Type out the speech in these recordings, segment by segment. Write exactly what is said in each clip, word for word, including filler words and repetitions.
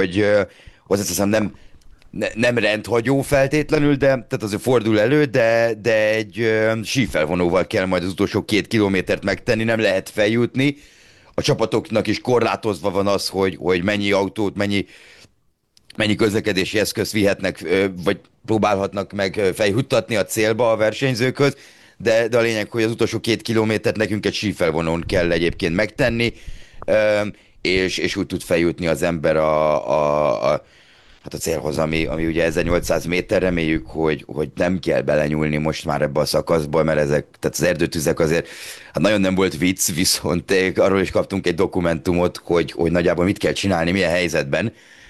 hogy ö, az azt hiszem nem, ne, nem rendhagyó feltétlenül, de tehát azért fordul elő, de, de egy ö, sífelvonóval kell majd az utolsó két kilométert megtenni, nem lehet feljutni. A csapatoknak is korlátozva van az, hogy, hogy mennyi autót, mennyi mennyi közlekedési eszközt vihetnek, vagy próbálhatnak meg feljuttatni a célba a versenyzőkhöz, de, de a lényeg, hogy az utolsó két kilométert nekünk egy sífelvonón kell egyébként megtenni, és, és úgy tud feljutni az ember a, a, a, hát a célhoz, ami, ami ugye ezernyolcszáz méter, reméljük, hogy, hogy nem kell belenyúlni most már ebbe a szakaszba, mert ezek, tehát az erdőtüzek azért, hát nagyon nem volt vicc, viszont arról is kaptunk egy dokumentumot, hogy, hogy nagyjából mit kell csinálni, milyen helyzetben,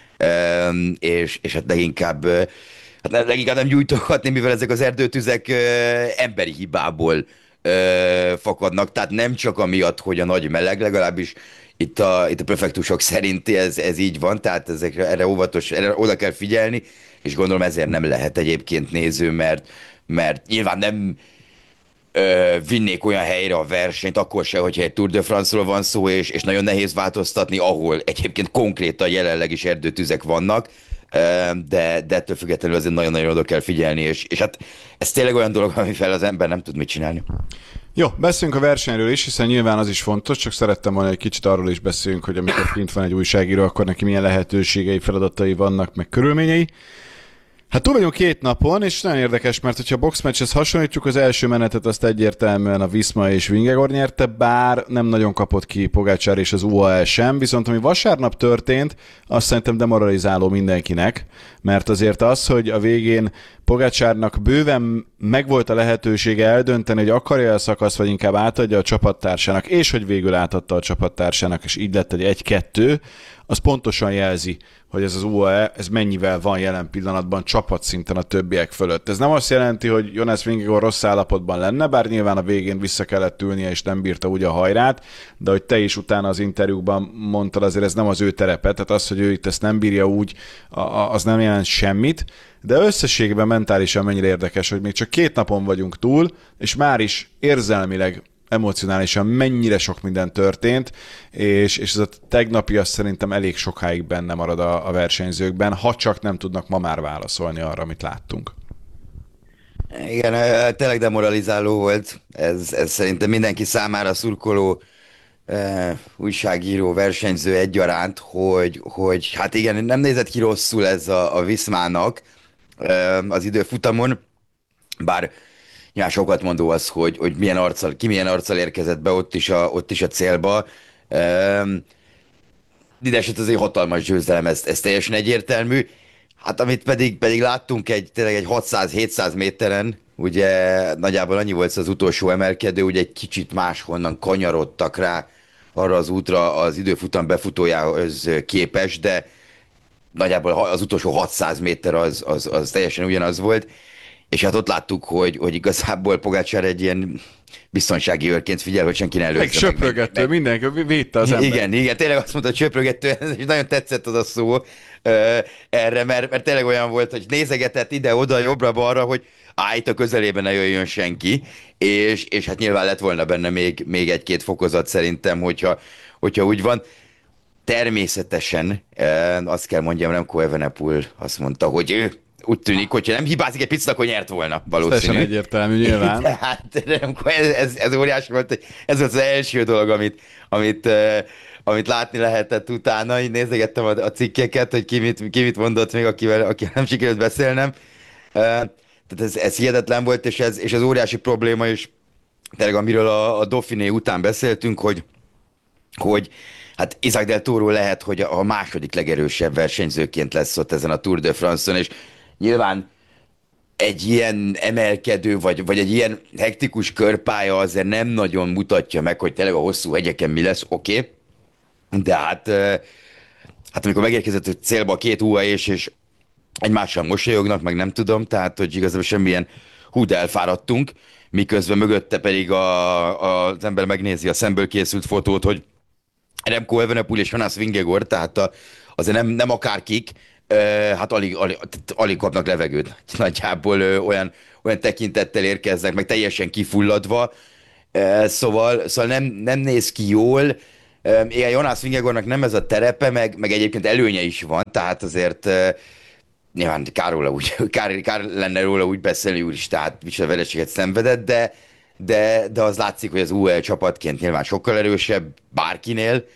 Um, és, és hát leginkább, hát leginkább nem gyújtogatni, mivel ezek az erdőtüzek uh, emberi hibából uh, fakadnak, tehát nem csak amiatt, hogy a nagy meleg, legalábbis itt a, itt a prefektusok szerint ez, ez így van, tehát ezekre, erre óvatos, erre oda kell figyelni, és gondolom ezért nem lehet egyébként néző, mert, mert nyilván nem ö, vinnék olyan helyre a versenyt, akkor se, hogyha egy Tour de France-ról van szó, és, és nagyon nehéz változtatni, ahol egyébként konkrétan jelenleg is erdőtüzek vannak, ö, de, de ettől függetlenül azért nagyon-nagyon oda kell figyelni, és, és hát ez tényleg olyan dolog, amivel az ember nem tud mit csinálni. Jó, beszéljünk a versenyről is, hiszen nyilván az is fontos, csak szerettem volna egy kicsit arról is beszéljünk, hogy amikor kint van egy újságíró, akkor neki milyen lehetőségei, feladatai vannak, meg körülményei. Hát túl vagyunk két napon, és nagyon érdekes, mert hogyha a boxmatchhez hasonlítjuk, az első menetet azt egyértelműen a Visma és Vingegaard nyerte, bár nem nagyon kapott ki Pogačar és az u á e sem, viszont ami vasárnap történt, azt szerintem demoralizáló mindenkinek, mert azért az, hogy a végén Pogačarnak bőven megvolt a lehetősége eldönteni, hogy akarja a szakaszt, vagy inkább átadja a csapattársának, és hogy végül átadta a csapattársának, és így lett egy egy-kettő, az pontosan jelzi, hogy ez az u á e, ez mennyivel van jelen pillanatban csapatszinten a többiek fölött. Ez nem azt jelenti, hogy Jonas Vingegaard rossz állapotban lenne, bár nyilván a végén vissza kellett ülnie, és nem bírta úgy a hajrát, de hogy te is utána az interjúkban mondtad, azért ez nem az ő terepe, tehát az, hogy ő itt ezt nem bírja úgy, az nem jelent semmit, de összességében mentálisan mennyire érdekes, hogy még csak két napon vagyunk túl, és már is érzelmileg, emocionálisan mennyire sok minden történt, és, és ez a tegnapi az szerintem elég sokáig benne marad a, a versenyzőkben, ha csak nem tudnak ma már válaszolni arra, amit láttunk. Igen, tényleg demoralizáló volt. Ez, ez szerintem mindenki számára szurkoló, eh, újságíró, versenyző egyaránt, hogy, hogy hát igen, nem nézett ki rosszul ez a, a Viszmának eh, az időfutamon, bár nyilván sokat mondó az, hogy, hogy milyen arccal, ki milyen arccal érkezett be ott is a, ott is a célba. Um, Mindenesetre azért hatalmas győzelem, ez, ez teljesen egyértelmű. Hát amit pedig, pedig láttunk egy, tényleg egy hatszáz-hétszáz méteren, ugye nagyjából annyi volt az utolsó emelkedő, ugye egy kicsit máshonnan kanyarodtak rá arra az útra az időfutam befutójához képes, de nagyjából az utolsó hatszáz méter az, az, az teljesen ugyanaz volt. És hát ott láttuk, hogy, hogy igazából Pogačar egy ilyen biztonsági őrként figyel, hogy senki ne előzze Meg söprögető, meg, meg... mindenki védte az ember. Igen, igen, tényleg azt mondta, hogy söprögető, és nagyon tetszett az a szó uh, erre, mert, mert tényleg olyan volt, hogy nézegetett ide-oda, jobbra-balra, hogy á, itt a közelében ne jöjjön senki, és, és hát nyilván lett volna benne még, még egy-két fokozat szerintem, hogyha, hogyha úgy van. Természetesen uh, azt kell mondjam, Remco Evenepoel azt mondta, hogy ő úgy tűnik, hogyha nem hibázik egy picit, akkor nyert volna valószínű. Teljesen egyértelmű nyilván. Tehát ez, ez, ez óriási volt, ez volt az első dolog, amit, amit, uh, amit látni lehetett utána. Így nézegettem a, a cikkeket, hogy ki mit, ki mit mondott még, akivel, akivel nem sikerült beszélnem. Uh, tehát ez, ez hihetetlen volt, és ez, és ez óriási probléma, és tényleg amiről a, a Dauphiné után beszéltünk, hogy, hogy hát Isaac Del Toro lehet, hogy a második legerősebb versenyzőként lesz ott ezen a Tour de France-on, és nyilván egy ilyen emelkedő, vagy, vagy egy ilyen hektikus körpálya azért nem nagyon mutatja meg, hogy tényleg a hosszú hegyeken mi lesz, oké. Okay. De hát, hát amikor megérkezett hogy célba a két u á é-s, és egymással mosolyognak, meg nem tudom, tehát hogy igazából semmilyen hú, de elfáradtunk, miközben mögötte pedig a, a, az ember megnézi a szemből készült fotót, hogy Remco Evenepoel és Jonas Vingegaard, tehát a, azért nem, nem akárkik, hát alig, alig, alig kapnak levegőt. Nagyjából olyan, olyan tekintettel érkeznek, meg teljesen kifulladva. Szóval, szóval nem, nem néz ki jól. Igen, Jonas Vingegaardnak nem ez a terepe, meg, meg egyébként előnye is van, tehát azért nyilván kár, róla úgy, kár, kár lenne róla úgy beszélni, úgyis, tehát micsoda vereséget szenvedett, de, de, de az látszik, hogy az u á é csapatként nyilván sokkal erősebb bárkinél,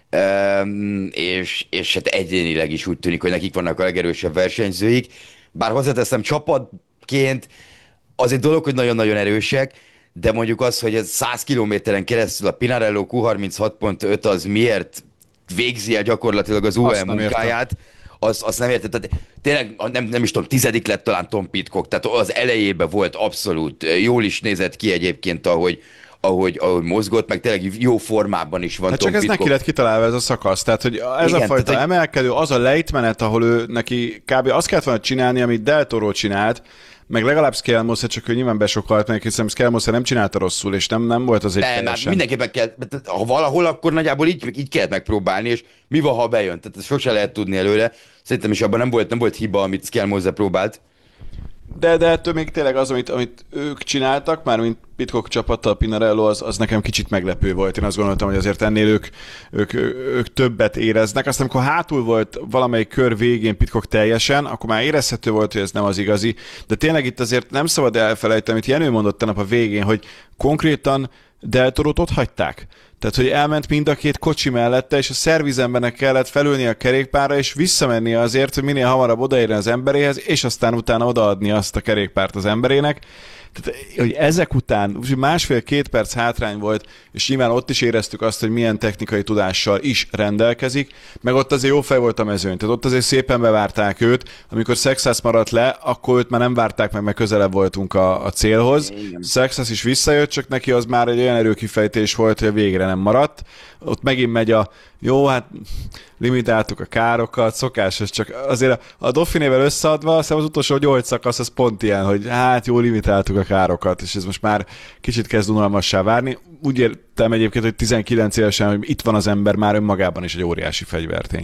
um, és, és hát egyénileg is úgy tűnik, hogy nekik vannak a legerősebb versenyzőik. Bár hozzáteszem, csapatként az egy dolog, hogy nagyon-nagyon erősek, de mondjuk az, hogy ez száz kilométeren keresztül a Pinarello kú harminchat pont öt az miért végzi el gyakorlatilag az u á é Azt nem munkáját, azt, azt nem érted. Tehát tényleg nem, nem is tudom, tizedik lett talán Tom Pidcock, tehát az elejében volt abszolút, jól is nézett ki egyébként, ahogy, ahogy, ahogy mozgott, meg tényleg jó formában is van Hát Tom csak ez Pidcock. neki lett kitalálva ez a szakasz, tehát hogy ez Igen, a fajta tehát, hogy- emelkedő, az a lejtmenet, ahol ő neki kb. Azt kellett volna csinálni, amit Del Toro csinált, meg legalább Skelmosser, csak ő nyilván besokkalt meg, hiszen Skelmosser nem csinálta rosszul, és nem, nem volt az egy Nem, hát teljesen... mindenképpen kell, ha valahol, akkor nagyjából így, így kellett megpróbálni, és mi van, ha bejön? Tehát ezt sose lehet tudni előre. Szerintem is abban nem volt, nem volt hiba, amit Skelmosser próbált. De, de ettől még tényleg az, amit, amit ők csináltak, már mint Pidcock csapattal Pinarello, az, az nekem kicsit meglepő volt. Én azt gondoltam, hogy azért ennél ők, ők, ők többet éreznek. Aztán amikor hátul volt valamelyik kör végén Pidcock teljesen, akkor már érezhető volt, hogy ez nem az igazi. De tényleg itt azért nem szabad elfelejteni, amit Jenő mondott tegnap a végén, hogy konkrétan Del Torot ott hagyták. Tehát, hogy elment mind a két kocsi mellette, és a szervizembernek kellett felülni a kerékpárra, és visszamenni azért, hogy minél hamarabb odaérjen az emberéhez, és aztán utána odaadni azt a kerékpárt az emberének. Tehát, hogy ezek után másfél-két perc hátrány volt, és nyilván ott is éreztük azt, hogy milyen technikai tudással is rendelkezik, meg ott azért jó fej volt a mezőny, tehát ott azért szépen bevárták őt, amikor Sexas maradt le, akkor őt már nem várták meg, mert közelebb voltunk a, a célhoz. Sexas is visszajött, csak neki az már egy olyan erőkifejtés volt, hogy a végre nem maradt. Ott megint megy a jó, hát limitáltuk a károkat, szokásos, csak azért a, a Dauphinével összeadva, azt az utolsó nyolc szakasz az pont ilyen, hogy hát jó, limitáltuk a károkat, és ez most már kicsit kezd unalmassá várni. Úgy értem egyébként, hogy tizenkilenc évesen, hogy itt van az ember, már önmagában is egy óriási fegyvertény.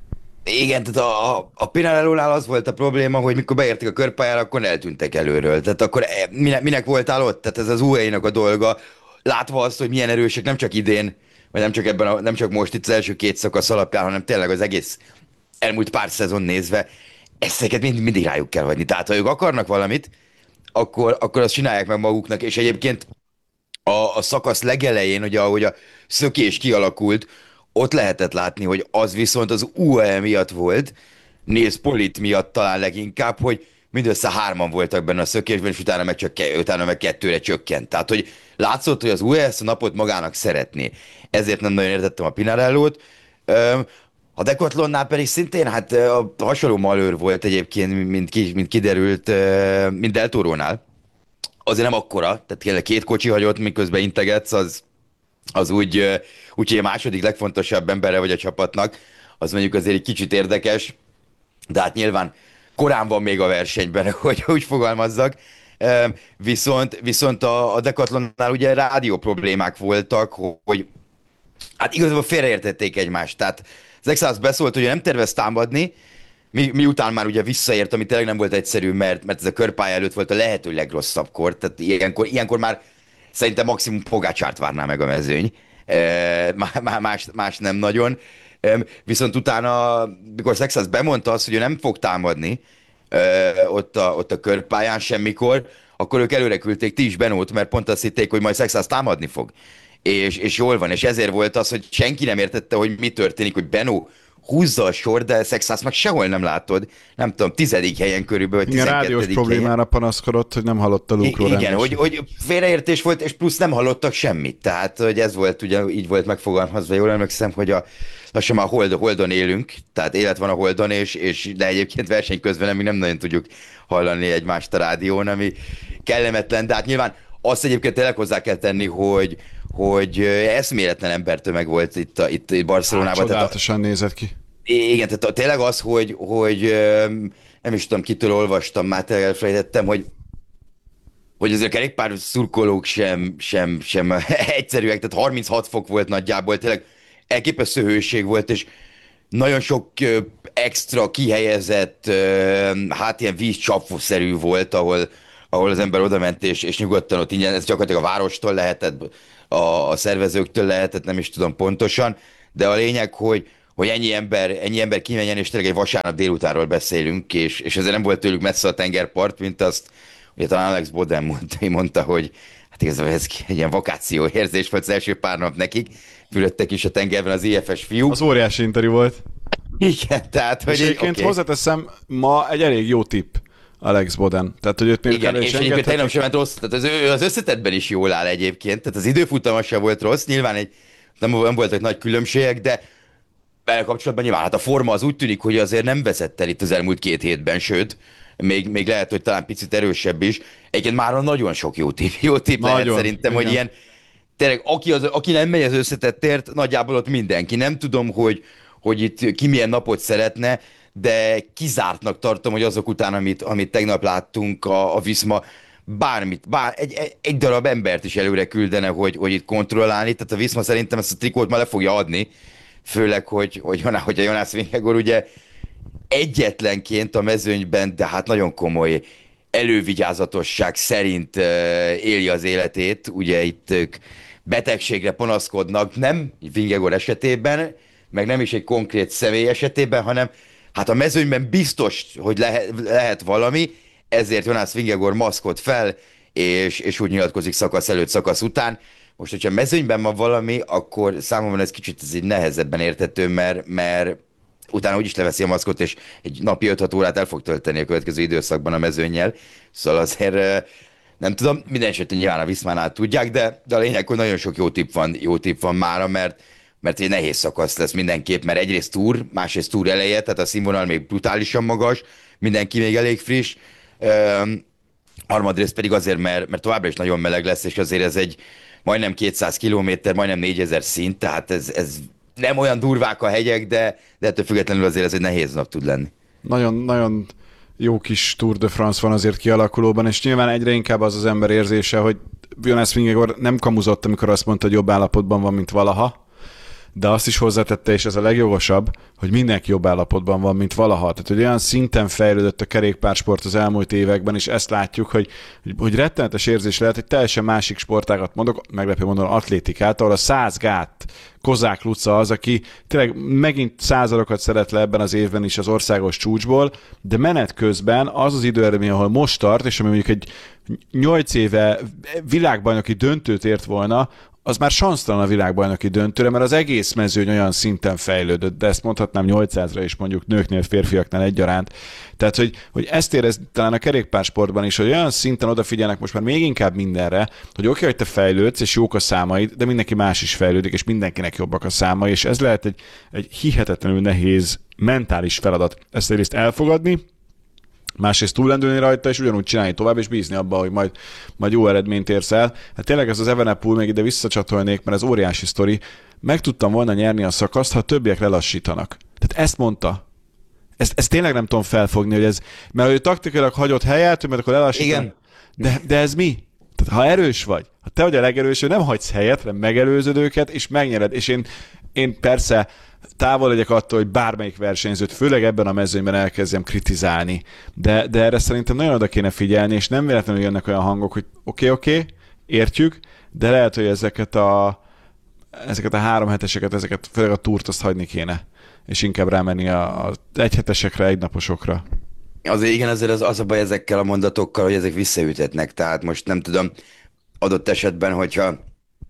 Igen, tehát a, a, a Pinarello-nál az volt a probléma, hogy mikor beértek a körpályára, akkor eltűntek előről. Tehát akkor e, minek, minek voltál ott? Tehát ez az u á é-nak a dolga, látva azt, hogy milyen erősek nem csak idén, vagy nem csak ebben, a, nem csak most itt az első két szakasz alapján, hanem tényleg az egész elmúlt pár szezon nézve, ezeket mind, mindig rájuk kell hagyni. Tehát ha ők akarnak valamit, akkor, akkor azt csinálják meg maguknak, és egyébként a, a szakasz legelején, ugye ahogy a szökés kialakult, ott lehetett látni, hogy az viszont az u á é miatt volt, Nils Polit miatt talán leginkább, hogy mindössze hárman voltak benne a szökésben, és utána meg, csak ke- utána meg kettőre csökkent. Tehát, hogy látszott, hogy az u á é ezt a napot magának szeretné. Ezért nem nagyon értettem a Pinarellót. Öm, A Decathlonnál pedig szintén hát ö, a hasonló malőr volt egyébként, mint, ki, mint kiderült, ö, mint Del Torónál. Azért nem akkora, tehát tényleg két kocsi hagyott, miközben integetsz, az, az úgy, ö, úgyhogy a második legfontosabb embere vagy a csapatnak, az mondjuk azért egy kicsit érdekes, de hát nyilván korán van még a versenyben, hogy úgy fogalmazzak. Öm, Viszont, viszont a, a Decathlonnál ugye rádió problémák voltak, hogy hát igazából félreértették egymást. Tehát Zexász beszólt, hogy ő nem tervez támadni, mi, miután már ugye visszaért, ami tényleg nem volt egyszerű, mert, mert ez a körpálya előtt volt a lehető legrosszabb kor, tehát ilyenkor, ilyenkor már szerintem maximum Pogácsárt várná meg a mezőny, e, más, más nem nagyon. E, viszont utána, mikor Zexász bemondta azt, hogy ő nem fog támadni e, ott, a, ott a körpályán semmikor, akkor ők előre küldték ti is Benót, mert pont azt hitték, hogy majd Zexász támadni fog. És, és jól van, és ezért volt az, hogy senki nem értette, hogy mi történik, hogy Benó húzza a sor, de Sexász meg sehol nem látod. Nem tudom, tizedik helyen körülbelül, vagy Igen, tizenkettedik rádiós helyen. problémára panaszkodott, hogy nem hallotta Luke I- Roland. Igen, hogy, hogy félreértés volt, és plusz nem hallottak semmit. Tehát, hogy ez volt, ugye így volt megfogalmazva, jól emlékszem, hogy a, lassan már hold, Holdon élünk, tehát élet van a Holdon, és, és de egyébként verseny közben nem, mi nem nagyon tudjuk hallani egymást a rádión, ami kellemetlen, de hát nyilván azt egyébként tényleg hozzá kell tenni, hogy, hogy eszméletlen embertömeg volt itt, a, itt, itt Barcelonában. Hát, Tehát a, csodálatosan nézett ki. igen, tehát a- tényleg az, hogy, hogy öm, nem is tudom, kitől olvastam, már tényleg elfelejtettem, hogy hogy azért a kerékpár szurkolók sem, sem, sem egyszerűek, tehát harminchat fok volt nagyjából, tényleg elképesztő hőség volt, és nagyon sok ö, extra kihelyezett, ö, hát ilyen vízcsapfószerű volt, ahol, ahol az ember odament, és, és nyugodtan ott ingyen, ez gyakorlatilag a várostól lehetett, a, a szervezőktől lehetett, nem is tudom pontosan, de a lényeg, hogy, hogy ennyi ember, ennyi ember kimenjen, és tényleg egy vasárnap délutánról beszélünk, és, és ezért nem volt tőlük messze a tengerpart, mint azt, ugye talán Alex Boden mondta, mondta, hogy hát igazából ez egy ilyen vakáció érzés volt az első pár nap nekik, fülöttek is a tengerben az i ef es fiúk. Az óriási interjú volt. Igen, tehát, hogy... És egyébként okay. hozzáteszem, ma egy elég jó tipp Alex Boden. Tehát, hogy őt még Igen, és egyébként tegnap sem ment rossz, tehát az, ő az összetettben is jól áll egyébként, tehát az időfutama sem volt rossz, nyilván egy, nem, nem voltak nagy különbségek, de vele kapcsolatban nyilván hát a forma az úgy tűnik, hogy azért nem veszett el itt az elmúlt két hétben, sőt, még, még lehet, hogy talán picit erősebb is. Egyébként már nagyon sok jó tipp, jó tipp lehet szerintem, igen. Hogy ilyen, tényleg, aki, az, aki nem megy az összetettért, nagyjából ott mindenki. Nem tudom, hogy, hogy itt ki milyen napot szeretne, de kizártnak tartom, hogy azok után, amit, amit tegnap láttunk a, a Viszma, bármit, bár, egy, egy, egy darab embert is előre küldene, hogy, hogy itt kontrollálni. Tehát a Viszma szerintem ezt a trikót már le fogja adni, főleg, hogy, hogy, hogy a Jonas Vingegaard ugye egyetlenként a mezőnyben, de hát nagyon komoly elővigyázatosság szerint uh, éli az életét. Ugye itt ők betegségre panaszkodnak, nem Vingegaard esetében, meg nem is egy konkrét személy esetében, hanem hát a mezőnyben biztos, hogy lehet, lehet valami, ezért Jonas Vingegaard maszkot fel, és, és úgy nyilatkozik szakasz előtt, szakasz után. Most, hogyha mezőnyben van valami, akkor számomra ez kicsit ez így nehezebben érthető, mert, mert utána úgyis leveszi a maszkot, és egy napi öt-hat órát el fog tölteni a következő időszakban a mezőnnyel. Szóval azért nem tudom, minden esetben nyilván a Viszmánál tudják, de, de a lényeg, hogy nagyon sok jó tipp van, jó tipp van mára, mert, mert egy nehéz szakasz lesz mindenképp, mert egyrészt túr, másrészt túr eleje, tehát a színvonal még brutálisan magas, mindenki még elég friss, Üm, harmadrészt pedig azért, mert, mert továbbra is nagyon meleg lesz, és azért ez egy majdnem kétszáz kilométer, majdnem négyezer szint, tehát ez, ez nem olyan durvák a hegyek, de, de ettől függetlenül azért ez egy nehéz nap tud lenni. Nagyon, nagyon jó kis Tour de France van azért kialakulóban, és nyilván egyre inkább az az ember érzése, hogy Jonas Vingegaard nem kamuzott, amikor azt mondta, hogy jobb állapotban van, mint valaha, de azt is hozzátette, és ez a legjogosabb, hogy mindenki jobb állapotban van, mint valaha. Tehát, hogy olyan szinten fejlődött a kerékpársport az elmúlt években, és ezt látjuk, hogy, hogy, hogy rettenetes érzés lehet, hogy teljesen másik sportágat mondok, meglepő mondom, atlétikát, ahol a száz gát Kozák Luca az, aki tényleg megint századokat szeret le ebben az évben is az országos csúcsból, de menet közben az az időeredmény, ahol most tart, és ami mondjuk egy nyolc éve világbajnoki döntőt ért volna, az már sansztalan a világbajnoki döntőre, mert az egész mezőny olyan szinten fejlődött, de ezt mondhatnám nyolcszázra is mondjuk nőknél, férfiaknál egyaránt. Tehát, hogy, hogy ezt érez talán a kerékpársportban is, hogy olyan szinten odafigyelnek most már még inkább mindenre, hogy oké, okay, hogy te fejlődsz, és jók a számaid, de mindenki más is fejlődik, és mindenkinek jobbak a számai, és ez lehet egy, egy hihetetlenül nehéz mentális feladat. Ezt egyrészt elfogadni, másrészt túllendülni rajta, és ugyanúgy csinálni tovább, és bízni abba, hogy majd, majd jó eredményt érsz el. Hát tényleg ez az Evenepoel, még ide visszacsatolnék, mert ez óriási sztori. Meg tudtam volna nyerni a szakaszt, ha a többiek lelassítanak. Tehát ezt mondta. Ezt, ezt tényleg nem tudom felfogni, hogy ez, mert ő taktikailag hagyott helyet, mert akkor lelassítanak. Igen. De, de ez mi? Tehát ha erős vagy, ha te vagy a legerősebb, nem hagysz helyet, hanem megelőzöd őket, és megnyered. És én, én persze távol legyek attól, hogy bármelyik versenyzőt, főleg ebben a mezőnyben elkezdjem kritizálni. De, de erre szerintem nagyon oda kéne figyelni, és nem véletlenül jönnek olyan hangok, hogy oké, okay, oké, okay, értjük, de lehet, hogy ezeket a, ezeket a három heteseket, ezeket főleg a túrt azt hagyni kéne, és inkább rámenni a, a egyhetesekre, egynaposokra. Azért igen, azért az, az a baj ezekkel a mondatokkal, hogy ezek visszaütetnek, tehát most nem tudom, adott esetben, hogyha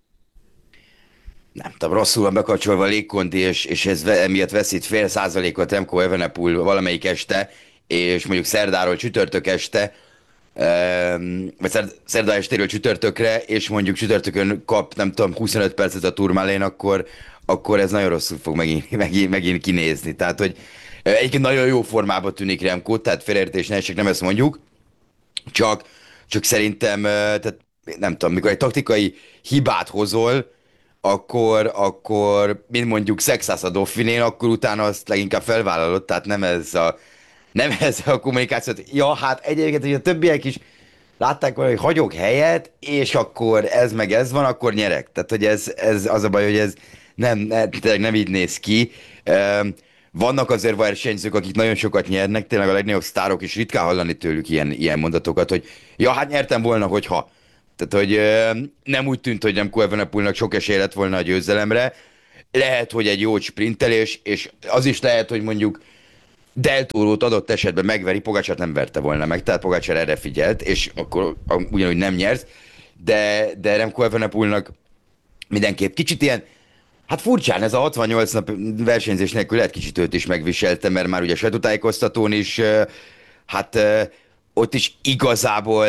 nem tudom, rosszul van bekapcsolva a légkondi, és, és ez emiatt veszít fél százalékot Remco Evenepoel valamelyik este, és mondjuk szerdáról csütörtök este, vagy szerda estéről csütörtökre, és mondjuk csütörtökön kap, nem tudom, huszonöt percet a Tourmalén, akkor, akkor ez nagyon rosszul fog megint, megint, megint kinézni. Tehát, hogy egyébként nagyon jó formában tűnik Remco, tehát félreértés ne esik, nem ezt mondjuk, csak, csak szerintem, tehát nem tudom, mikor egy taktikai hibát hozol, akkor, akkor mint mondjuk szexász a Dauphinén, akkor utána azt leginkább felvállalod, tehát nem ez a, nem ez a kommunikáció. Ja, hát egyébként, hogy a többiek is látták, hogy hagyok helyet, és akkor ez meg ez van, akkor nyerek. Tehát, hogy ez, ez az a baj, hogy ez nem, nem, nem így néz ki. Vannak azért versenyzők, akik nagyon sokat nyernek, tényleg a legnagyobb sztárok is ritkán hallani tőlük ilyen, ilyen mondatokat, hogy ja, hát nyertem volna, hogyha. Tehát, hogy ö, nem úgy tűnt, hogy Remco Evenepoelnak sok esély lett volna a győzelemre. Lehet, hogy egy jó sprintelés, és az is lehet, hogy mondjuk Del Torót adott esetben megveri, Pogacsát nem verte volna meg, tehát Pogacsár erre figyelt, és akkor ugyanúgy nem nyersz, de, de Remco Evenepoelnak mindenképp kicsit ilyen, hát furcsán, ez a hatvannyolc nap versenyzés nélkül lehet kicsit őt is megviselte, mert már ugye sajtótájékoztatón is, hát ott is igazából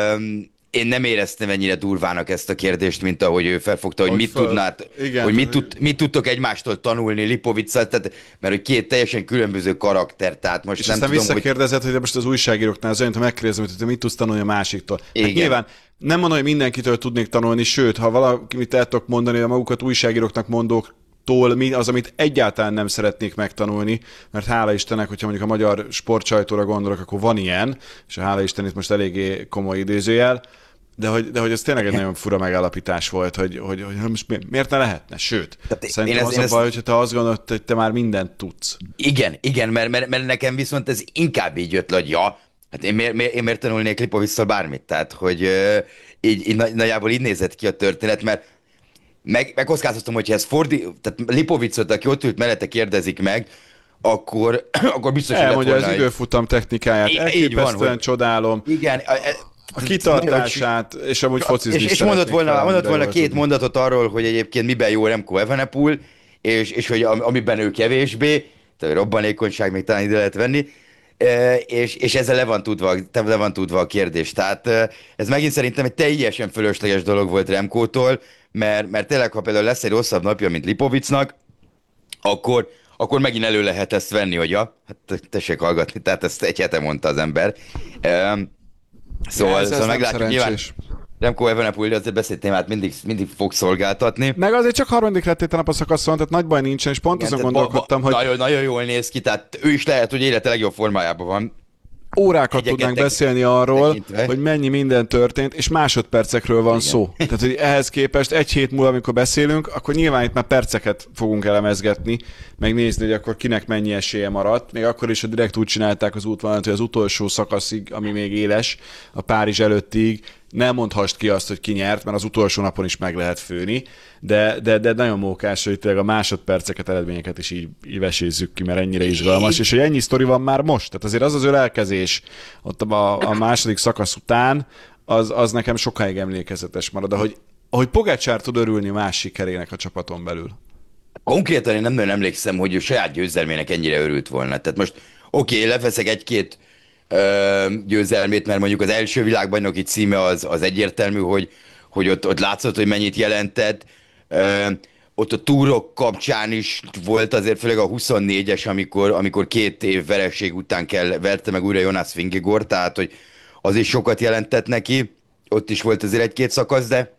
én nem éreztem ennyire durvának ezt a kérdést, mint ahogy ő felfogta, hogy, Hogy mit fel- tudnát, igen. hogy mit, tud, mit tudtok egymástól tanulni Lipovic-szal, tehát, mert hogy két teljesen különböző karakter, tehát most És nem aztán tudom, hogy... visszakérdezed, hogy de most az újságíróknál az olyan, ha megkérdezem, hogy te mit tudsz tanulni a másiktól. Hát Igen. nyilván nem mondom, hogy mindenkitől tudnék tanulni, sőt, ha valamit el tudok mondani, de magukat újságíróknak mondók, tól mi az, amit egyáltalán nem szeretnék megtanulni, mert hála Istennek, hogyha mondjuk a magyar sportsajtóra gondolok, akkor van ilyen, és a hála Isten itt most eléggé komoly idézőjel, de hogy, de hogy ez tényleg egy nagyon fura megállapítás volt, hogy, hogy, hogy most mi- miért ne lehetne? Sőt, Tehát szerintem én az ezt- én a baj, ezt- hogyha te azt gondolod, hogy te már mindent tudsz. Igen, igen, mert, mert, mert nekem viszont ez inkább így jött le, hogy ja, hát én miért, miért, én miért tanulnék Lipovic-szal bármit? Tehát, hogy ö, így, így nagy- nagyjából így nézett ki a történet, mert meg, megkockáztatom, hogyha ez fordi, tehát Lipovicot, aki ott ült mellette kérdezik meg, akkor, akkor biztos, hogy lett Elmondja az volna egy- időfutam technikáját, Í- így elképesztően van, hogy- csodálom, Igen, a, a kitartását, és amúgy focizni és, is és mondott szeretnék volna, vele, mondott de volna jól két tudni. mondatot arról, hogy egyébként miben jó Remco Evenepoel, és, és hogy am- amiben ő kevésbé, tehát robbanékonyság még talán ide lehet venni, e, és, és ezzel le van, tudva, le van tudva a kérdés. Tehát e, ez megint szerintem egy teljesen fölösleges dolog volt Remkótól, mert, mert tényleg, ha például lesz egy rosszabb napja, mint Lipovicnak, akkor, akkor megint elő lehet ezt venni, hogy ja, hát tessék hallgatni, tehát ezt egy hete mondta az ember. E, Szóval, Ez- ez szóval nem meglátjuk, nyilván szerencsés. Remco Evenepoel azért beszédtémát mindig, mindig fog szolgáltatni. Meg azért csak harmadik lett itt a nap a szakaszon, tehát nagy baj nincsen, és pont Igen, azon tehát gondolkodtam, ba- ba- hogy Nagyon, nagyon jól néz ki, tehát ő is lehet, hogy élete legjobb formájában van. órákat Egyeket tudnánk tek- beszélni arról, tekintve. hogy mennyi minden történt, és másodpercekről van szó. Tehát, hogy ehhez képest egy hét múlva, amikor beszélünk, akkor nyilván itt már perceket fogunk elemezgetni, megnézni, hogy akkor kinek mennyi esélye maradt. Még akkor is, hogy direkt úgy csinálták az útvonalat, hogy az utolsó szakaszig, ami még éles, a Párizs előttig, nem mondhassd ki azt, hogy ki nyert, mert az utolsó napon is meg lehet főni, de, de, de nagyon mókás, hogy tényleg a másodperceket, eredményeket is így, így vesézzük ki, mert ennyire izgalmas, és hogy ennyi sztori van már most. Tehát azért az az ölelkezés ott a, a második szakasz után, az, az nekem sokáig emlékezetes marad, ahogy, ahogy Pogačar tud örülni más sikerének a csapaton belül. Konkrétan én nem nagyon emlékszem, hogy ő saját győzelmének ennyire örült volna. Tehát most oké, okay, leveszek egy-két ö, győzelmét, mert mondjuk az első világbajnoki címe az, az egyértelmű, hogy, hogy ott, ott látszott, hogy mennyit jelentett. Ö, ott a túrok kapcsán is volt azért, főleg a huszonnégyes, amikor, amikor két év vereség után kell, verte meg újra Jonas Vingegaard, tehát hogy az is sokat jelentett neki. Ott is volt azért egy-két szakasz, de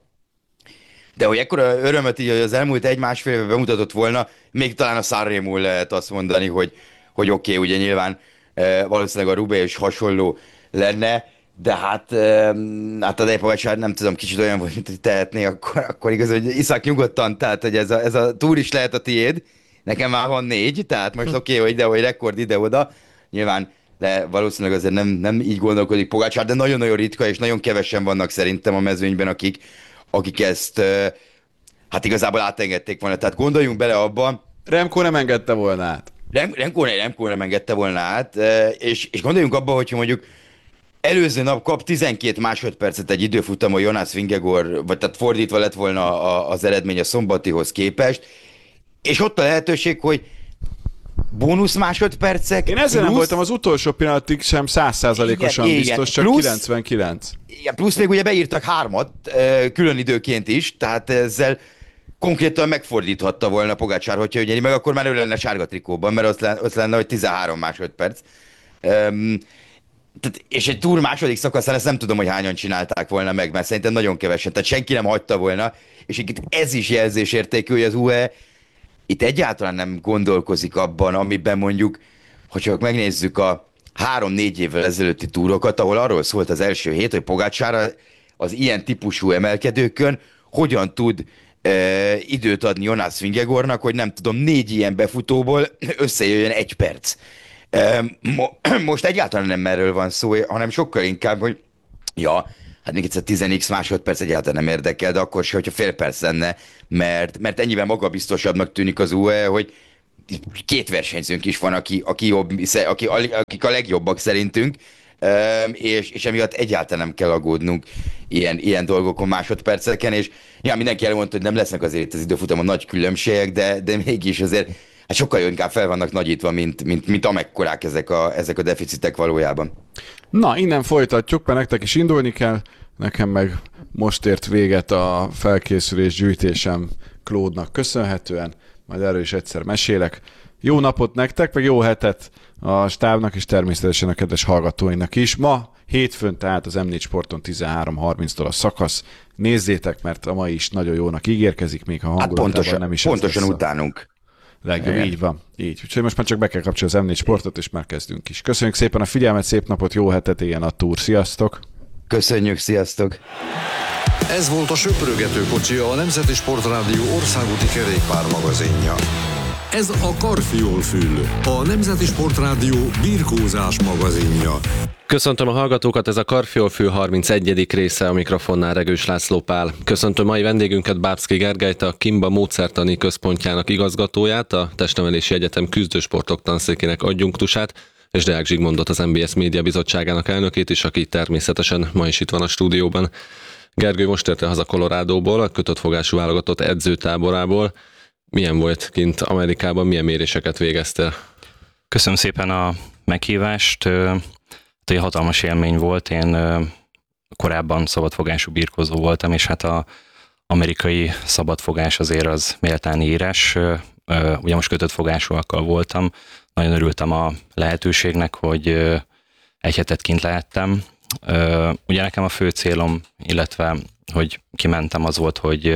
De hogy ekkora örömöt így, hogy az elmúlt egy-másfél évben bemutatott volna, még talán a Sanremo lehet azt mondani, hogy, hogy oké, okay, ugye nyilván e, valószínűleg a Roubaix is hasonló lenne, de hát, e, hát a Pogačar nem tudom, kicsit olyan volt, mint hogy tehetné, akkor, akkor igaz, hogy iszak nyugodtan, tehát hogy ez a, ez a túr is lehet a tiéd, nekem már van négy, tehát most oké, okay, hogy ide, hogy rekord ide-oda, nyilván, de valószínűleg azért nem, nem így gondolkodik Pogačar, de nagyon-nagyon ritka, és nagyon kevesen vannak szerintem a mezőnyben, akik akik ezt hát igazából átengedték volna. Tehát gondoljunk bele abba, Remco nem engedte volna át. Rem, Remco, Remco nem engedte volna át, és, és gondoljunk abba, hogyha mondjuk előző nap kap tizenkét másodpercet egy időfutamon Jonas Vingegaard, vagy tehát fordítva lett volna a, az eredmény a szombatihoz képest, és ott a lehetőség, hogy bónusz másodpercek. Én ezzel nem plusz- voltam az utolsó pillanatig sem száz százalékosan Igen, biztos, igen. csak Plusz- kilencvenkilenc. Igen, plusz még ugye beírtak hármat, ö, külön időként is, tehát ezzel konkrétan megfordíthatta volna Pogačar, hogyha ugye meg akkor már ő lenne sárga trikóban, mert ott lenne, ott lenne hogy tizenhárom másodperc. Öm, tehát, és egy túr második szakaszán ezt nem tudom, hogy hányan csinálták volna meg, mert szerintem nagyon kevesen, tehát senki nem hagyta volna, és itt ez is jelzésértékű, hogy az u á e itt egyáltalán nem gondolkozik abban, amiben mondjuk, ha csak megnézzük a három-négy évvel ezelőtti túrokat, ahol arról szólt az első hét, hogy Pogačar az ilyen típusú emelkedőkön hogyan tud e, időt adni Jonas Vingegaardnak, hogy nem tudom, négy ilyen befutóból összejöjjön egy perc. E, mo, most egyáltalán nem erről van szó, hanem sokkal inkább, hogy ja, hát még egyszer tíz x másodperc egyáltalán nem érdekel, de akkor se, hogyha fél perc lenne, mert, mert ennyivel magabiztosabbnak tűnik az u á é, hogy két versenyzőnk is van, aki, aki jobb, aki, akik a legjobbak szerintünk, és, és emiatt egyáltalán nem kell aggódnunk ilyen, ilyen dolgokon, másodperceken, és ja, mindenki elmondta, hogy nem lesznek azért itt az időfutamon nagy különbségek, de, de mégis azért hát sokkal inkább fel vannak nagyítva, mint, mint, mint amekkorák ezek a, ezek a deficitek valójában. Na, innen folytatjuk, mert nektek is indulni kell, nekem meg most ért véget a felkészülés gyűjtésem Claude-nak köszönhetően, majd erről is egyszer mesélek. Jó napot nektek, meg jó hetet a stábnak, és természetesen a kedves hallgatóinak is. Ma hétfőn tehát az em négy Sporton tizenhárom harminctól a szakasz. Nézzétek, mert a mai is nagyon jónak ígérkezik, még ha hangulatában hát pontosan, nem is pontosan utánunk. Legjobb, így van. Így. Úgyhogy most már csak be kell kapcsolni az em négy Sportot, és már kezdünk is. Köszönjük szépen a figyelmet, szép napot, jó hetet, éljen a túr. Sziasztok! Köszönjük, sziasztok! Ez volt a Söprögető kocsia, a Nemzeti Sportrádió országúti kerékpár magazinja. Ez a Karfiol-fül, a Nemzeti Sportrádió birkózás magazinja. Köszöntöm a hallgatókat, ez a Karfiol-fül harmincegyedik része, a mikrofonnál Regős László Pál. Köszöntöm mai vendégünket, Bábszky Gergelyt, a Kimba módszertani központjának igazgatóját, a Testnevelési Egyetem küzdősportok tanszékének adjunktusát, és Deák Zsigmondot, az em bé es Média Bizottságának elnökét is, aki természetesen ma is itt van a stúdióban. Gergő most érte haza Coloradóból, a kötött fogású válogatott edzőtáborából. Milyen volt kint Amerikában, milyen méréseket végeztél? Köszönöm szépen a meghívást. Egy hatalmas élmény volt. Én korábban szabadfogású birkózó voltam, és hát az amerikai szabadfogás azért az méltán írás. Ugye most kötött fogásúakkal voltam. Nagyon örültem a lehetőségnek, hogy egy hetet kint lehettem. Ugye nekem a fő célom, illetve hogy kimentem, az volt, hogy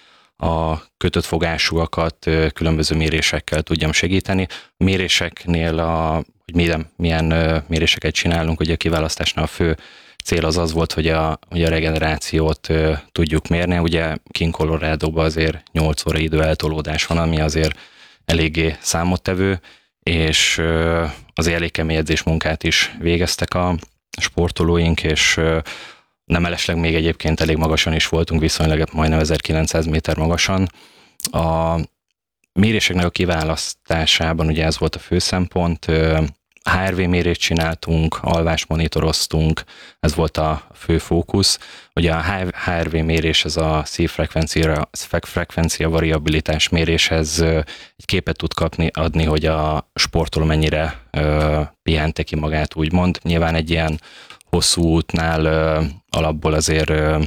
a kötött fogásúakat különböző mérésekkel tudjam segíteni. A méréseknél, a, hogy milyen, milyen méréseket csinálunk, ugye a kiválasztásnál a fő cél az az volt, hogy a, hogy a regenerációt tudjuk mérni. Ugye kint Coloradóban azért nyolc óra idő eltolódás van, ami azért eléggé számottevő, és azért elég kemény edzésmunkát is végeztek a sportolóink, és nem mellesleg még egyébként elég magasan is voltunk, viszonylag majdnem ezerkilencszáz méter magasan. A méréseknek a kiválasztásában ugye ez volt a fő szempont. há er vé mérést csináltunk, alvást monitoroztunk, ez volt a fő fókusz. Ugye a há er vé mérés, ez a szívfrekvencia frekvencia variabilitás méréshez egy képet tud kapni, adni, hogy a sportoló mennyire uh, pihente ki magát, úgymond. Nyilván egy ilyen hosszú útnál uh, alapból azért uh,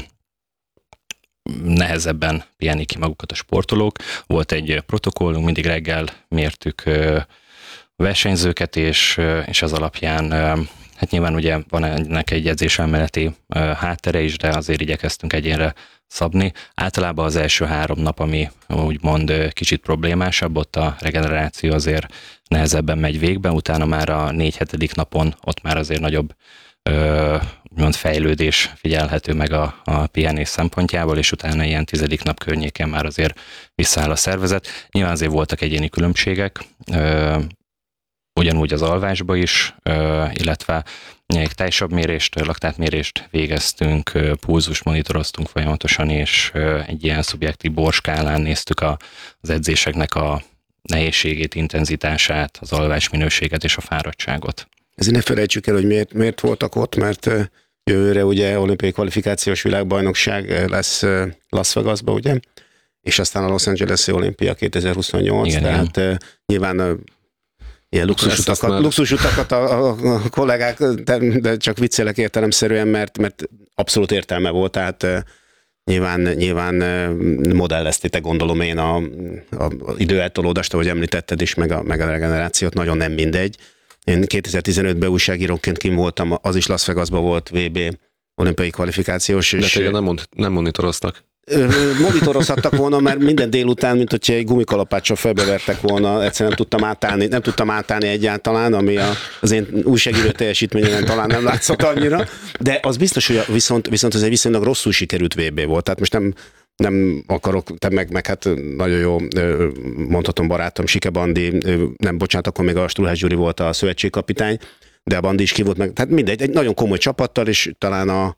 nehezebben pihenik ki magukat a sportolók. Volt egy protokollunk, mindig reggel mértük uh, versenyzőket, és, és az alapján, hát nyilván ugye van ennek egy edzéselméleti háttere is, de azért igyekeztünk egyénre szabni. Általában az első három nap, ami úgymond kicsit problémásabb, ott a regeneráció azért nehezebben megy végbe, utána már a négy-hetedik napon ott már azért nagyobb úgymond fejlődés figyelhető meg a, a pihenés szempontjából, és utána ilyen tizedik nap környéken már azért visszaáll a szervezet. Nyilván azért voltak egyéni különbségek, ugyanúgy az alvásba is, illetve egy tájsabb mérést, laktátmérést végeztünk, pulzus monitoroztunk folyamatosan, és egy ilyen szubjektív borskálán néztük az edzéseknek a nehézségét, intenzitását, az alvás minőséget és a fáradtságot. Ezért ne felejtsük el, hogy miért, miért voltak ott, mert jövőre ugye olimpiai kvalifikációs világbajnokság lesz Las Vegasba, ugye? És aztán a Los Angeles-i olimpia kétezer-huszonnyolc, igen, tehát igen. Nyilván ilyen luxusutakat, luxusutakat a, a, a kollégák, de, de csak viccelek értelemszerűen, mert, mert abszolút értelme volt, tehát nyilván, nyilván modelleztétek, gondolom én a, a, a időeltolódást, ahogy említetted is, meg a, meg a regenerációt, nagyon nem mindegy. Én kétezer-tizenötben újságíróként kim voltam, az is Las Vegasban volt vé bé olimpiai kvalifikációs. De téged nem, mond, nem monitoroztak. Monitorozhattak volna, mert minden délután, mint hogyha egy gumikalapáccsal felbevertek volna, egyszerűen nem tudtam átállni, nem tudtam átállni egyáltalán, ami a, az én újságíró teljesítményen talán nem látszott annyira, de az biztos, hogy viszont, viszont ez egy viszonylag rosszul sikerült vé bé volt, tehát most nem, nem akarok, te meg, meg hát nagyon jó, mondhatom barátom, Sike Bandi, nem bocsánat, akkor még a Strulhász Gyuri volt a szövetségkapitány, de a Bandi is ki volt meg, tehát mindegy, egy nagyon komoly csapattal, és talán a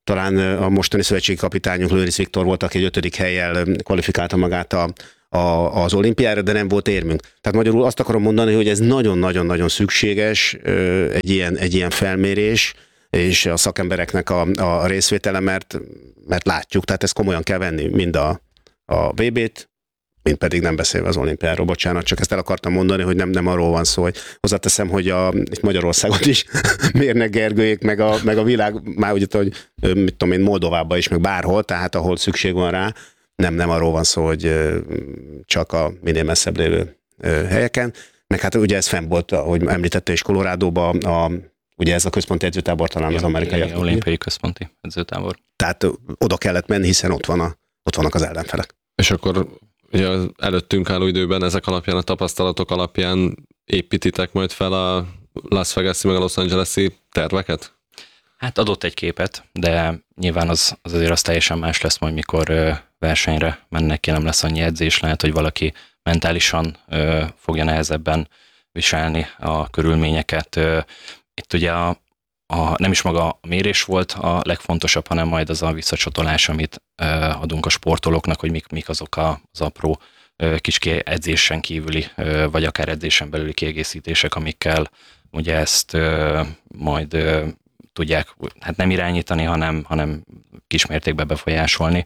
talán a mostani szövetségi kapitányunk Lőrinc Viktor volt, aki egy ötödik hellyel kvalifikálta magát a, a, az olimpiára, de nem volt érmünk. Tehát magyarul azt akarom mondani, hogy ez nagyon-nagyon-nagyon szükséges egy ilyen, egy ilyen felmérés, és a szakembereknek a, a részvétele, mert, mert látjuk, tehát ezt komolyan kell venni, mind a, a vé bét, mint pedig nem beszélve az olimpiáról, bocsánat, csak ezt el akartam mondani, hogy nem, nem arról van szó, hogy hozzáteszem, hogy a, itt Magyarországot is mérnek Gergőjék, meg a, meg a világ, már úgy, hogy mit tudom én, Moldovában is, meg bárhol, tehát ahol szükség van rá, nem, nem arról van szó, hogy csak a minél messzebb lévő helyeken, meg hát ugye ez fenn volt, ahogy említette is Colorado-ban, a, ugye ez a központi edzőtábor talán az amerikai. Olimpiai központi edzőtábor. Tehát oda kellett menni, hiszen ott, van a, ott vannak az ellenfelek. És akkor ugye az előttünk álló időben ezek alapján, a tapasztalatok alapján építitek majd fel a Las Vegas-i meg a Los Angeles-i terveket? Hát adott egy képet, de nyilván az, az azért az teljesen más lesz majd, mikor ö, versenyre mennek ki, nem lesz annyi edzés, lehet, hogy valaki mentálisan ö, fogja nehezebben viselni a körülményeket. Ö, itt ugye a, a, nem is maga a mérés volt a legfontosabb, hanem majd az a visszacsatolás, amit ö, adunk a sportolóknak, hogy mik, mik azok a, az apró ö, kis edzésen kívüli, ö, vagy akár edzésen belüli kiegészítések, amikkel ugye ezt ö, majd ö, tudják hát nem irányítani, hanem, hanem kismértékben befolyásolni.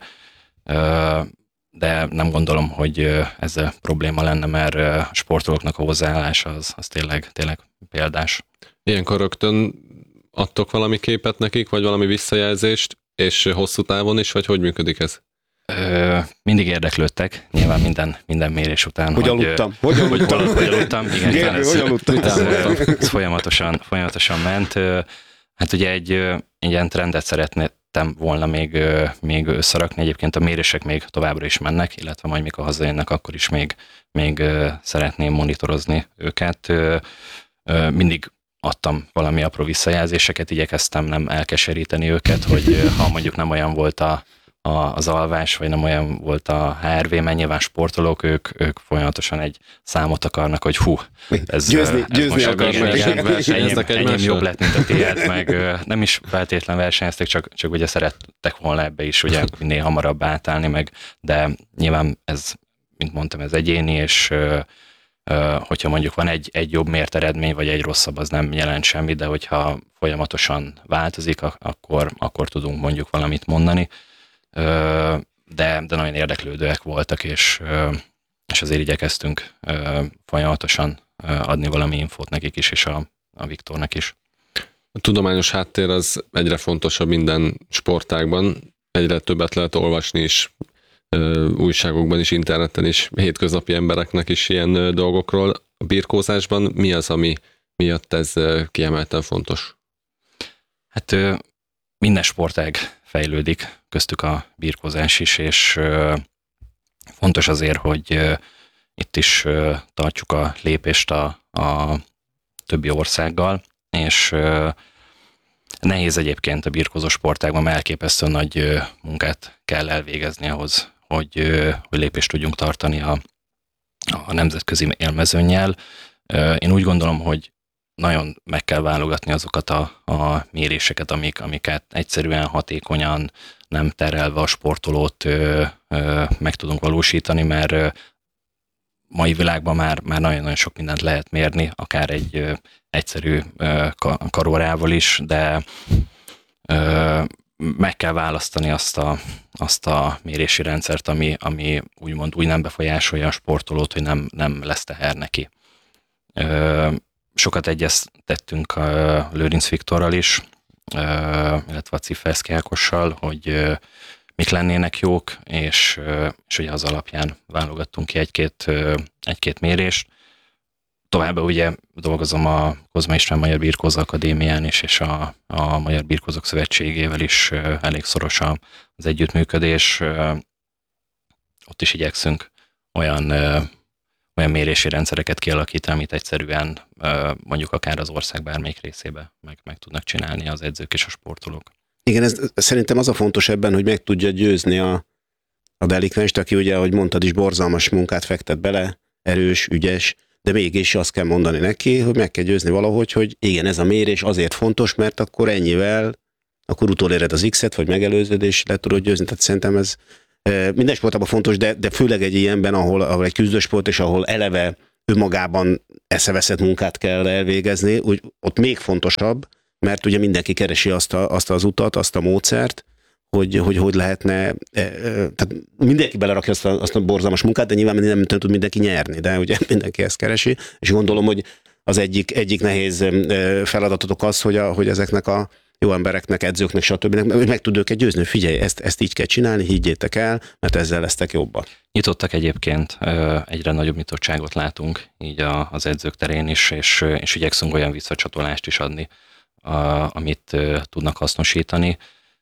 De nem gondolom, hogy ez probléma lenne, mert a sportolóknak a hozzáállása az, az tényleg, tényleg példás. Ilyenkor rögtön adtok valami képet nekik, vagy valami visszajelzést, és hosszú távon is, vagy hogy működik ez? Ö, mindig érdeklődtek, nyilván minden, minden mérés után. Hogy, hogy aludtam? Hogy aludtam? Hogy, hogy aludtam? Igen, Gergő, ez, hogy aludtam? Ez, ez folyamatosan, folyamatosan ment. Hát ugye egy, egy ilyen trendet szeretném volna még, még összerakni. Egyébként a mérések még továbbra is mennek, illetve majd mikor hazajönnek, akkor is még, még szeretném monitorozni őket. Mindig adtam valami apró visszajelzéseket, igyekeztem nem elkeseríteni őket, hogy ha mondjuk nem olyan volt a, a, az alvás, vagy nem olyan volt a há er vé, mert nyilván sportolók, ők, ők folyamatosan egy számot akarnak, hogy hú, ez, győzni, ez győzni most akarnak. Versenyeznek enyém, enyém egymással? jobb lett, mint a tiéd, meg nem is feltétlen versenyeztek, csak, csak ugye szerettek volna ebbe is ugye minél hamarabb átállni, meg, de nyilván ez, mint mondtam, ez egyéni, és hogyha mondjuk van egy, egy jobb mért eredmény, vagy egy rosszabb, az nem jelent semmit, de hogyha folyamatosan változik, akkor, akkor tudunk mondjuk valamit mondani. De, de nagyon érdeklődőek voltak, és, és azért igyekeztünk folyamatosan adni valami infót nekik is, és a, a Viktornak is. A tudományos háttér az egyre fontosabb minden sportágban, egyre többet lehet olvasni is, újságokban is, interneten is, hétköznapi embereknek is ilyen dolgokról. A birkózásban mi az, ami miatt ez kiemelten fontos? Hát minden sportág fejlődik, köztük a birkózás is, és fontos azért, hogy itt is tartjuk a lépést a, a többi országgal, és nehéz egyébként a birkózó sportágban, mert elképesztően nagy munkát kell elvégezni ahhoz, hogy, hogy lépést tudjunk tartani a, a nemzetközi élmezőnnyel. Én úgy gondolom, hogy nagyon meg kell válogatni azokat a, a méréseket, amik, amiket egyszerűen, hatékonyan, nem terelve a sportolót ö, ö, meg tudunk valósítani, mert ö, mai világban már, már nagyon-nagyon sok mindent lehet mérni, akár egy ö, egyszerű ö, karórával is, de ö, meg kell választani azt a, azt a mérési rendszert, ami, ami úgymond úgy nem befolyásolja a sportolót, hogy nem, nem lesz teher neki. Ö, sokat egyeztettünk a Lőrinc Viktorral is, illetve a Ciferszki Ákossal, hogy mik lennének jók, és, és ugye az alapján válogattunk ki egy-két, egy-két mérést. Továbbá ugye dolgozom a Kozma István Magyar Birkózó Akadémián is, és a, a Magyar Birkózók Szövetségével is elég szoros az együttműködés. Ott is igyekszünk olyan, olyan mérési rendszereket kialakítani, amit egyszerűen mondjuk akár az ország bármelyik részébe meg, meg tudnak csinálni az edzők és a sportolók. Igen, ez, szerintem az a fontos ebben, hogy meg tudja győzni a, a delikvenst, aki ugye, ahogy mondtad is, borzalmas munkát fektet bele, erős, ügyes, de mégis azt kell mondani neki, hogy meg kell győzni valahogy, hogy igen, ez a mérés azért fontos, mert akkor ennyivel akkor utoléred az X-et, vagy megelőzöd, és le tudod győzni. Tehát szerintem ez minden sportában fontos, de, de főleg egy ilyenben, ahol, ahol egy küzdősport, és ahol eleve önmagában eszeveszett munkát kell elvégezni, úgy, ott még fontosabb, mert ugye mindenki keresi azt, a, azt az utat, azt a módszert, hogy hogy, hogy lehetne, tehát mindenki belerakja azt a, azt a borzalmas munkát, de nyilván nem, nem tud mindenki nyerni, de ugye mindenki ezt keresi, és gondolom, hogy az egyik, egyik nehéz feladatotok az, hogy, a, hogy ezeknek a jó embereknek, edzőknek, stb. Meg tud őket győzni, figyelj, ezt, ezt így kell csinálni, higgyétek el, mert ezzel lesztek jobbak. Nyitottak egyébként, egyre nagyobb nyitottságot látunk így az edzők terén is, és, és igyekszünk olyan visszacsatolást is adni, amit tudnak hasznosítani.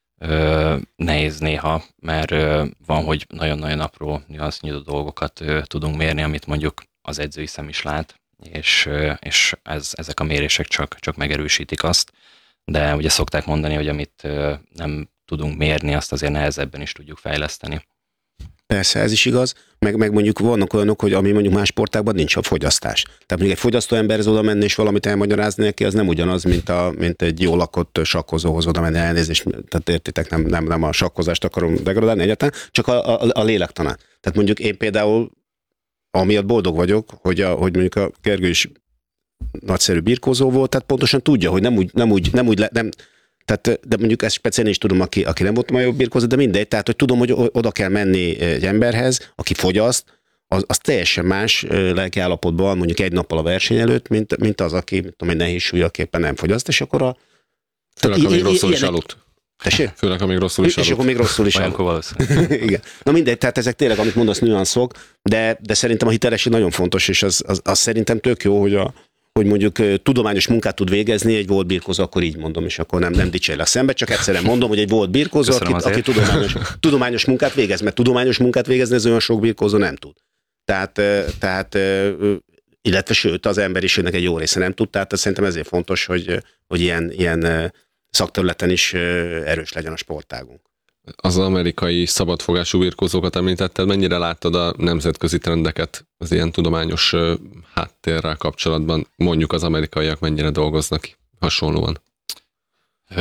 Nehéz néha, mert van, hogy nagyon-nagyon apró nüansznyitó dolgokat tudunk mérni, amit mondjuk az edzői szem is lát, és, és ez, ezek a mérések csak, csak megerősítik azt, de ugye szokták mondani, hogy amit nem tudunk mérni, azt azért nehezebben is tudjuk fejleszteni. Persze, ez is igaz, meg, meg mondjuk vannak olyanok, hogy ami mondjuk más sportákban nincs a fogyasztás. Tehát mondjuk egy fogyasztó emberhez oda menni és valamit elmagyarázni neki, az nem ugyanaz, mint, a, mint egy jól lakott sakkozóhoz oda menni, elnézést, tehát értitek, nem, nem, nem a sakkozást akarom degradálni egyáltalán, csak a, a, a lélektanát. Tehát mondjuk én például amiatt boldog vagyok, hogy, a, hogy mondjuk a Gergő is nagyszerű birkózó volt, tehát pontosan tudja, hogy nem úgy, nem úgy, nem úgy le, nem, tehát, de mondjuk ezt speciális is tudom, aki, aki nem volt ma jobb birkózó, de mindegy, tehát hogy tudom, hogy oda kell menni egy emberhez, aki fogyaszt, az, az teljesen más lelki állapotban van mondjuk egy nappal a verseny előtt, mint, mint az, aki tudom, egy nehéz súlyaképpen nem fogyaszt, és akkor a... Főleg, amíg rosszul is aludt. Tessék? Főleg, amíg rosszul is És akkor még rosszul is aludt. Igen. Na mindegy, tehát ezek tényleg, amit mondasz, nüanszok, de, de szerintem a hitelesség nagyon fontos, és az, az, az szerintem tök jó, hogy a hogy mondjuk tudományos munkát tud végezni, egy volt birkózó, akkor így mondom, és akkor nem, nem dicsérlek szembe, csak egyszerűen mondom, hogy egy volt birkózó, aki, aki tudományos, tudományos munkát végez, mert tudományos munkát végezni, ez olyan sok birkózó nem tud. Tehát, tehát illetve sőt, az emberiségnek egy jó része nem tud, tehát szerintem ezért fontos, hogy, hogy ilyen, ilyen szakterületen is erős legyen a sportágunk. Az amerikai szabadfogású birkózókat említetted, mennyire láttad a nemzetközi trendeket az ilyen tudományos háttérrel kapcsolatban? Mondjuk az amerikaiak mennyire dolgoznak hasonlóan? Ö,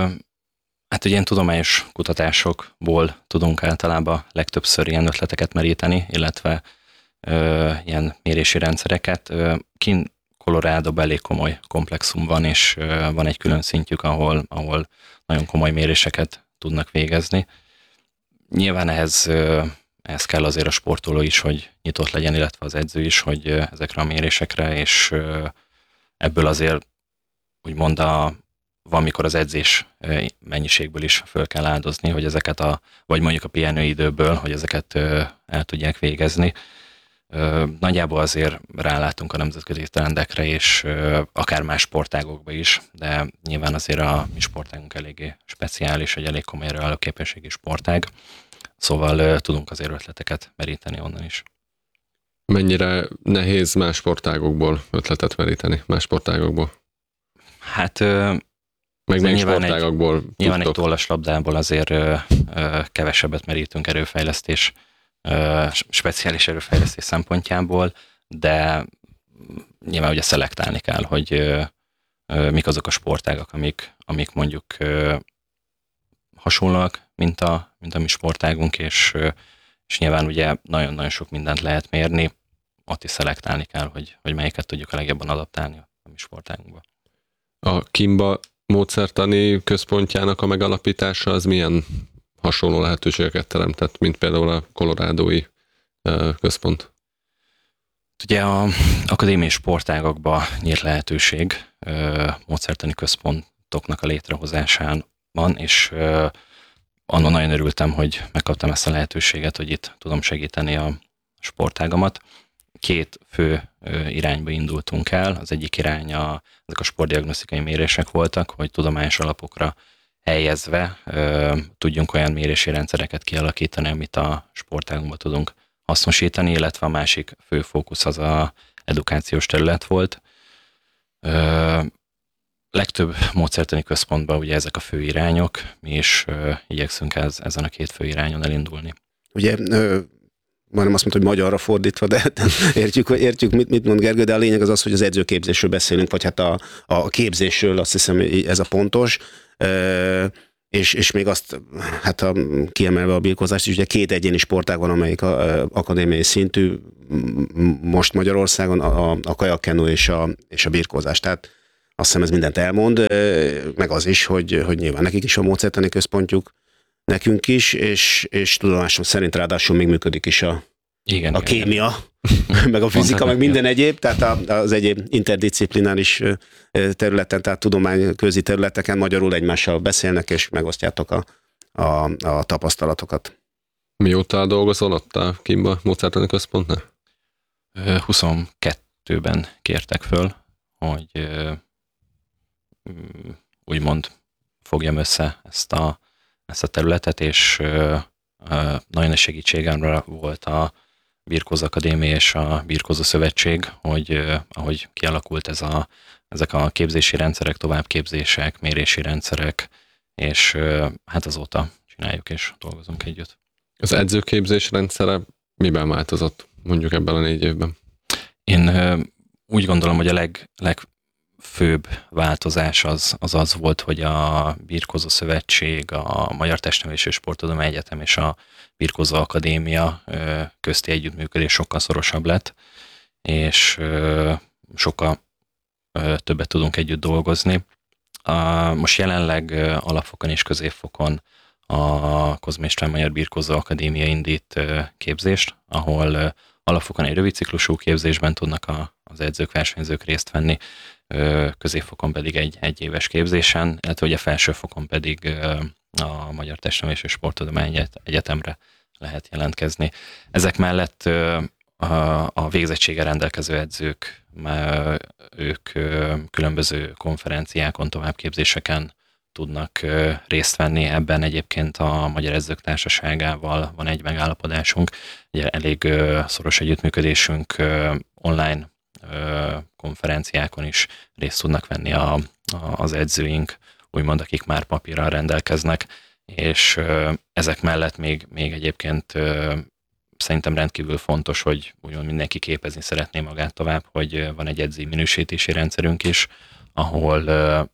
hát ugye ilyen tudományos kutatásokból tudunk általában legtöbbször ilyen ötleteket meríteni, illetve ö, ilyen mérési rendszereket. Kint Colorado elég komoly komplexum van, és ö, van egy külön szintjük, ahol, ahol nagyon komoly méréseket tudnak végezni. Nyilván ehhez, ehhez kell azért a sportoló is, hogy nyitott legyen, illetve az edző is, hogy ezekre a mérésekre, és ebből azért úgymond a, van, mikor az edzés mennyiségből is föl kell áldozni, hogy ezeket a, vagy mondjuk a pihenőidőből, hogy ezeket el tudják végezni. Nagyjából azért rálátunk a nemzetközi trendekre, és akár más sportágokba is, de nyilván azért a mi sportágunk eléggé speciális, egy elég komoly reálóképességi sportág, szóval tudunk azért ötleteket meríteni onnan is. Mennyire nehéz más sportágokból ötletet meríteni, más sportágokból? Hát meg még sportágakból egy, nyilván egy tollaslabdából azért kevesebbet merítünk erőfejlesztés, speciális erőfejlesztés szempontjából, de nyilván ugye szelektálni kell, hogy mik azok a sportágak, amik, amik mondjuk hasonlóak, mint a, mint a mi sportágunk, és, és nyilván ugye nagyon-nagyon sok mindent lehet mérni, ott is szelektálni kell, hogy, hogy melyiket tudjuk a legjobban adaptálni a mi sportágunkba. A Kimba módszertani központjának a megalapítása az milyen hasonló lehetőségeket teremtett, mint például a kolorádói központ? Ugye az akadémiai sportágakban nyílt lehetőség módszertani központoknak a létrehozásán van, és annak nagyon örültem, hogy megkaptam ezt a lehetőséget, hogy itt tudom segíteni a sportágamat. Két fő irányba indultunk el. Az egyik irány a, ezek a sportdiagnosztikai mérések voltak, hogy tudományos alapokra helyezve ö, tudjunk olyan mérési rendszereket kialakítani, amit a sportágunkban tudunk hasznosítani, illetve a másik fő fókusz az a edukációs terület volt. Ö, legtöbb módszertani központban ugye ezek a fő irányok, mi is ö, igyekszünk ez, ezen a két fő irányon elindulni. Ugye ö, majdnem azt mondta, hogy magyarra fordítva, de értjük, értjük mit, mit mond Gergő, de a lényeg az az, hogy az edzőképzésről beszélünk, vagy hát a, a képzésről, azt hiszem ez a pontos. és, és még azt, hát a, kiemelve a birkózást is, ugye két egyéni sportág van, amelyik a, a akadémiai szintű most Magyarországon, a, a kajakkenu és a, és a birkózás. Tehát azt hiszem ez mindent elmond, meg az is, hogy, hogy nyilván nekik is a módszertani központjuk, nekünk is, és, és tudomásom szerint ráadásul még működik is a, igen, a igen. kémia, meg a fizika, meg minden egyéb, tehát az egyéb interdisziplináris területen, tehát tudományközi területeken magyarul egymással beszélnek, és megosztjátok a, a, a tapasztalatokat. Mióta dolgozol ott a Kimba módszertani központnál? huszonkettőben kértek föl, hogy úgymond fogjam össze ezt a, ezt a területet, és nagyon nagy segítségemre volt a Birkózó Akadémia és a Birkózó Szövetség, hogy ahogy kialakult ez a, ezek a képzési rendszerek, továbbképzések, mérési rendszerek, és hát azóta csináljuk és dolgozunk együtt. Az edzőképzés rendszere miben változott mondjuk ebben a négy évben? Én úgy gondolom, hogy a leg, legfőbb változás az, az az volt, hogy a Birkózó Szövetség, a Magyar Testnevelési és Sporttudományi Egyetem és a Birkózó Akadémia közti együttműködés sokkal szorosabb lett, és sokkal többet tudunk együtt dolgozni. Most jelenleg alapfokon és középfokon a Kozma István Magyar Birkózó Akadémia indít képzést, ahol alapfokon egy rövid ciklusú képzésben tudnak a, az edzők, versenyzők részt venni, középfokon pedig egy egyéves képzésen, illetve ugye felsőfokon pedig a Magyar Testnevelési és Sporttudományi Egyetemre lehet jelentkezni. Ezek mellett a végzettséggel rendelkező edzők, ők különböző konferenciákon, továbbképzéseken tudnak részt venni. Ebben egyébként a Magyar Edzők Társaságával van egy megállapodásunk. Ugye elég szoros együttműködésünk, online konferenciákon is részt tudnak venni a, a, az edzőink, úgymond akik már papírral rendelkeznek, és ezek mellett még, még egyébként szerintem rendkívül fontos, hogy úgymond mindenki képezni szeretné magát tovább, hogy van egy edzői minősítési rendszerünk is, ahol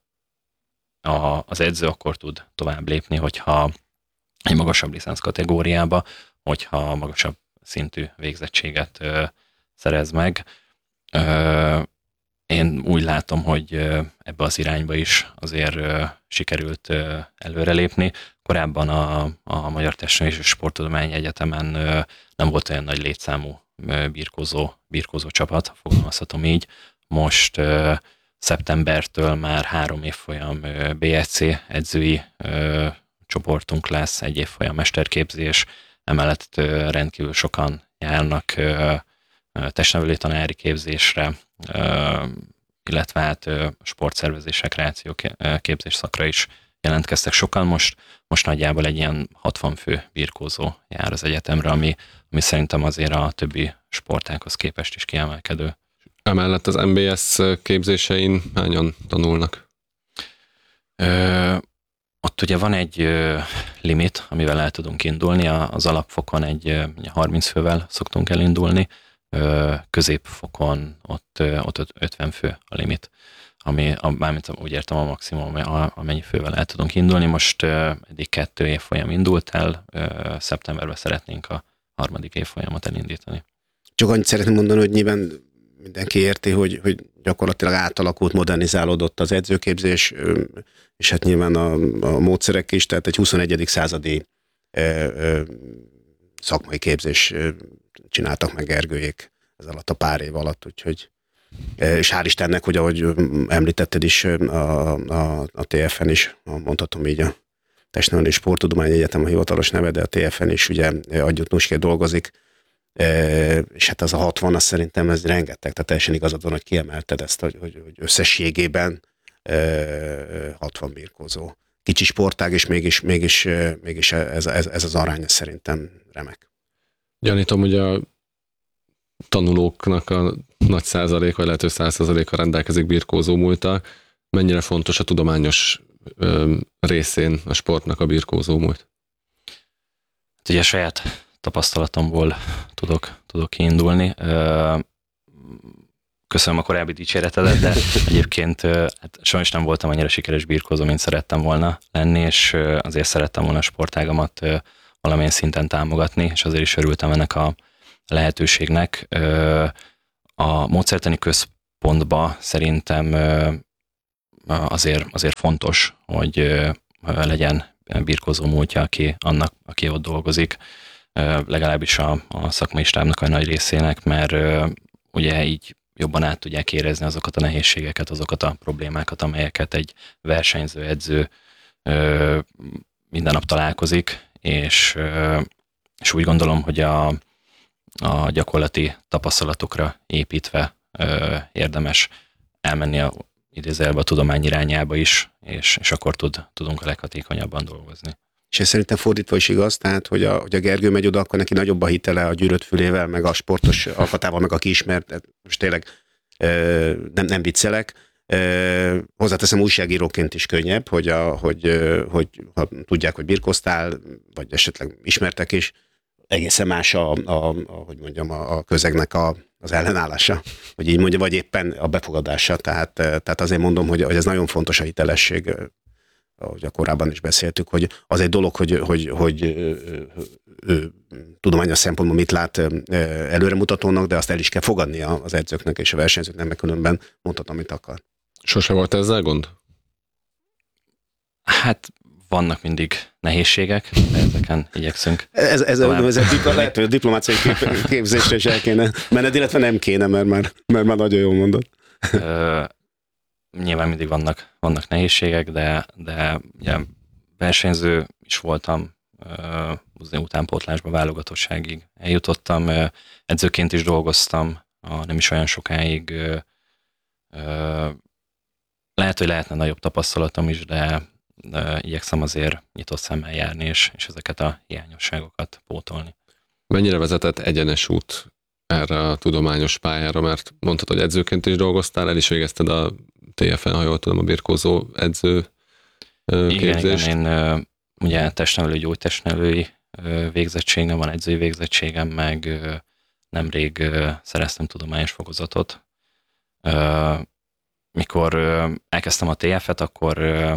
a, az edző akkor tud tovább lépni, hogyha egy magasabb licenc kategóriába, hogyha magasabb szintű végzettséget ö, szerez meg. Ö, én úgy látom, hogy ebbe az irányba is azért ö, sikerült ö, előrelépni. Korábban a, a Magyar Testnevelési és Sporttudományi Egyetemen ö, nem volt olyan nagy létszámú ö, birkózó, birkózó csapat, fogalmazhatom így. Most ö, szeptembertől már három évfolyam bé es cé edzői ö, csoportunk lesz, egy évfolyam mesterképzés, emellett ö, rendkívül sokan járnak ö, testnevelő tanári képzésre, ö, illetve hát ö, sportszervezés, rekreáció képzés szakra is jelentkeztek sokan. Most, most nagyjából egy ilyen hatvan fő birkózó jár az egyetemre, ami, ami szerintem azért a többi sportághoz képest is kiemelkedő. Emellett az em bé es képzésein hányan tanulnak? Ö, ott ugye van egy ö, limit, amivel el tudunk indulni. Az alapfokon egy ö, harminc fővel szoktunk elindulni, ö, középfokon ott, ö, ott ötven fő a limit, ami a, mármint úgy értem a maximum, amennyi fővel el tudunk indulni. Most ö, eddig kettő évfolyam indult el, ö, szeptemberben szeretnénk a harmadik évfolyamot elindítani. Csak annyit szeretném mondani, hogy nyilván mindenki érti, hogy, hogy gyakorlatilag átalakult, modernizálódott az edzőképzés, és hát nyilván a, a módszerek is, tehát egy huszonegyedik századi ö, ö, szakmai képzés csináltak meg Gergőjék ez alatt a pár év alatt, úgyhogy és hál' Istennek, hogy ahogy említetted is, a, a, a té ef en is, mondhatom így a Testnevelési és Sporttudományi Egyetem a hivatalos neve, de a té ef en is ugye adjunktusként dolgozik, E, és hát az a hatvan, az szerintem ez rengeteg, tehát teljesen igazad van, hogy kiemelted ezt, hogy, hogy, hogy összességében e, hatvan birkózó. Kicsi sportág, és mégis, mégis, mégis ez, ez, ez az arány szerintem remek. Gyanítom, hogy a tanulóknak a nagy százalék, vagy lehető száz százaléka rendelkezik birkózó múlttal. Mennyire fontos a tudományos ö, részén a sportnak a birkózó múlt? Hát ugye saját tapasztalatomból tudok, tudok kiindulni. köszönöm a korábbi dicséretedet, de egyébként hát sajnos nem voltam annyira sikeres birkózó, mint szerettem volna lenni, és azért szerettem volna a sportágamat valamilyen szinten támogatni, és azért is örültem ennek a lehetőségnek. A módszertani központba szerintem azért, azért fontos, hogy legyen birkózó múltja, aki, annak, aki ott dolgozik, legalábbis a, a szakmai stábnak a nagy részének, mert ugye így jobban át tudják érezni azokat a nehézségeket, azokat a problémákat, amelyeket egy versenyző, edző minden nap találkozik, és, és úgy gondolom, hogy a, a gyakorlati tapasztalatokra építve érdemes elmenni a, idézőjelben a tudomány irányába is, és, és akkor tud, tudunk a leghatékonyabban dolgozni. És ez szerintem fordítva is igaz, tehát, hogy a, hogy a Gergő megy oda, akkor neki nagyobb a hitele a gyűrött fülével, meg a sportos alkatával, meg aki ismert, most tényleg ö, nem, nem viccelek. Ö, hozzáteszem, újságíróként is könnyebb, hogy, a, hogy, ö, hogy ha tudják, hogy birkoztál, vagy esetleg ismertek is, egészen más a, a, a, hogy mondjam, a, a közegnek a, az ellenállása, hogy így mondja, vagy éppen a befogadása. Tehát, tehát azért mondom, hogy, hogy ez nagyon fontos a hitelesség, ahogy korábban is beszéltük, hogy az egy dolog, hogy, hogy, hogy ő, ő, tudományos szempontból mit lát előremutatónak, de azt el is kell fogadnia az edzőknek és a versenyzőknek, meg különben mondhat, amit akar. Sose volt ezzel gond? Hát vannak mindig nehézségek, de ezeken igyekszünk. Ez, ez a, ez a dipl- lehet, hogy a diplomáciai kép- képzésre is el kéne menned, illetve nem kéne, mert már, mert már nagyon jól mondod. Ö, nyilván mindig vannak, vannak nehézségek, de, de ugye versenyző is voltam, ö, utánpótlásba, válogatottságig eljutottam, ö, edzőként is dolgoztam, a, nem is olyan sokáig. Ö, ö, lehet, hogy lehetne nagyobb tapasztalatom is, de de igyekszem azért nyitott szemmel járni, és, és ezeket a hiányosságokat pótolni. Mennyire vezetett egyenes út erre a tudományos pályára, mert mondtad, hogy edzőként is dolgoztál, el is végezted a té ef en, ha jól tudom, a birkózó edző képzést. Igen, igen, én ugye testnevelő, gyógytestnevelői végzettségem van, edzői végzettségem, meg nemrég szereztem tudományos fokozatot. Mikor elkezdtem a té ef-et, akkor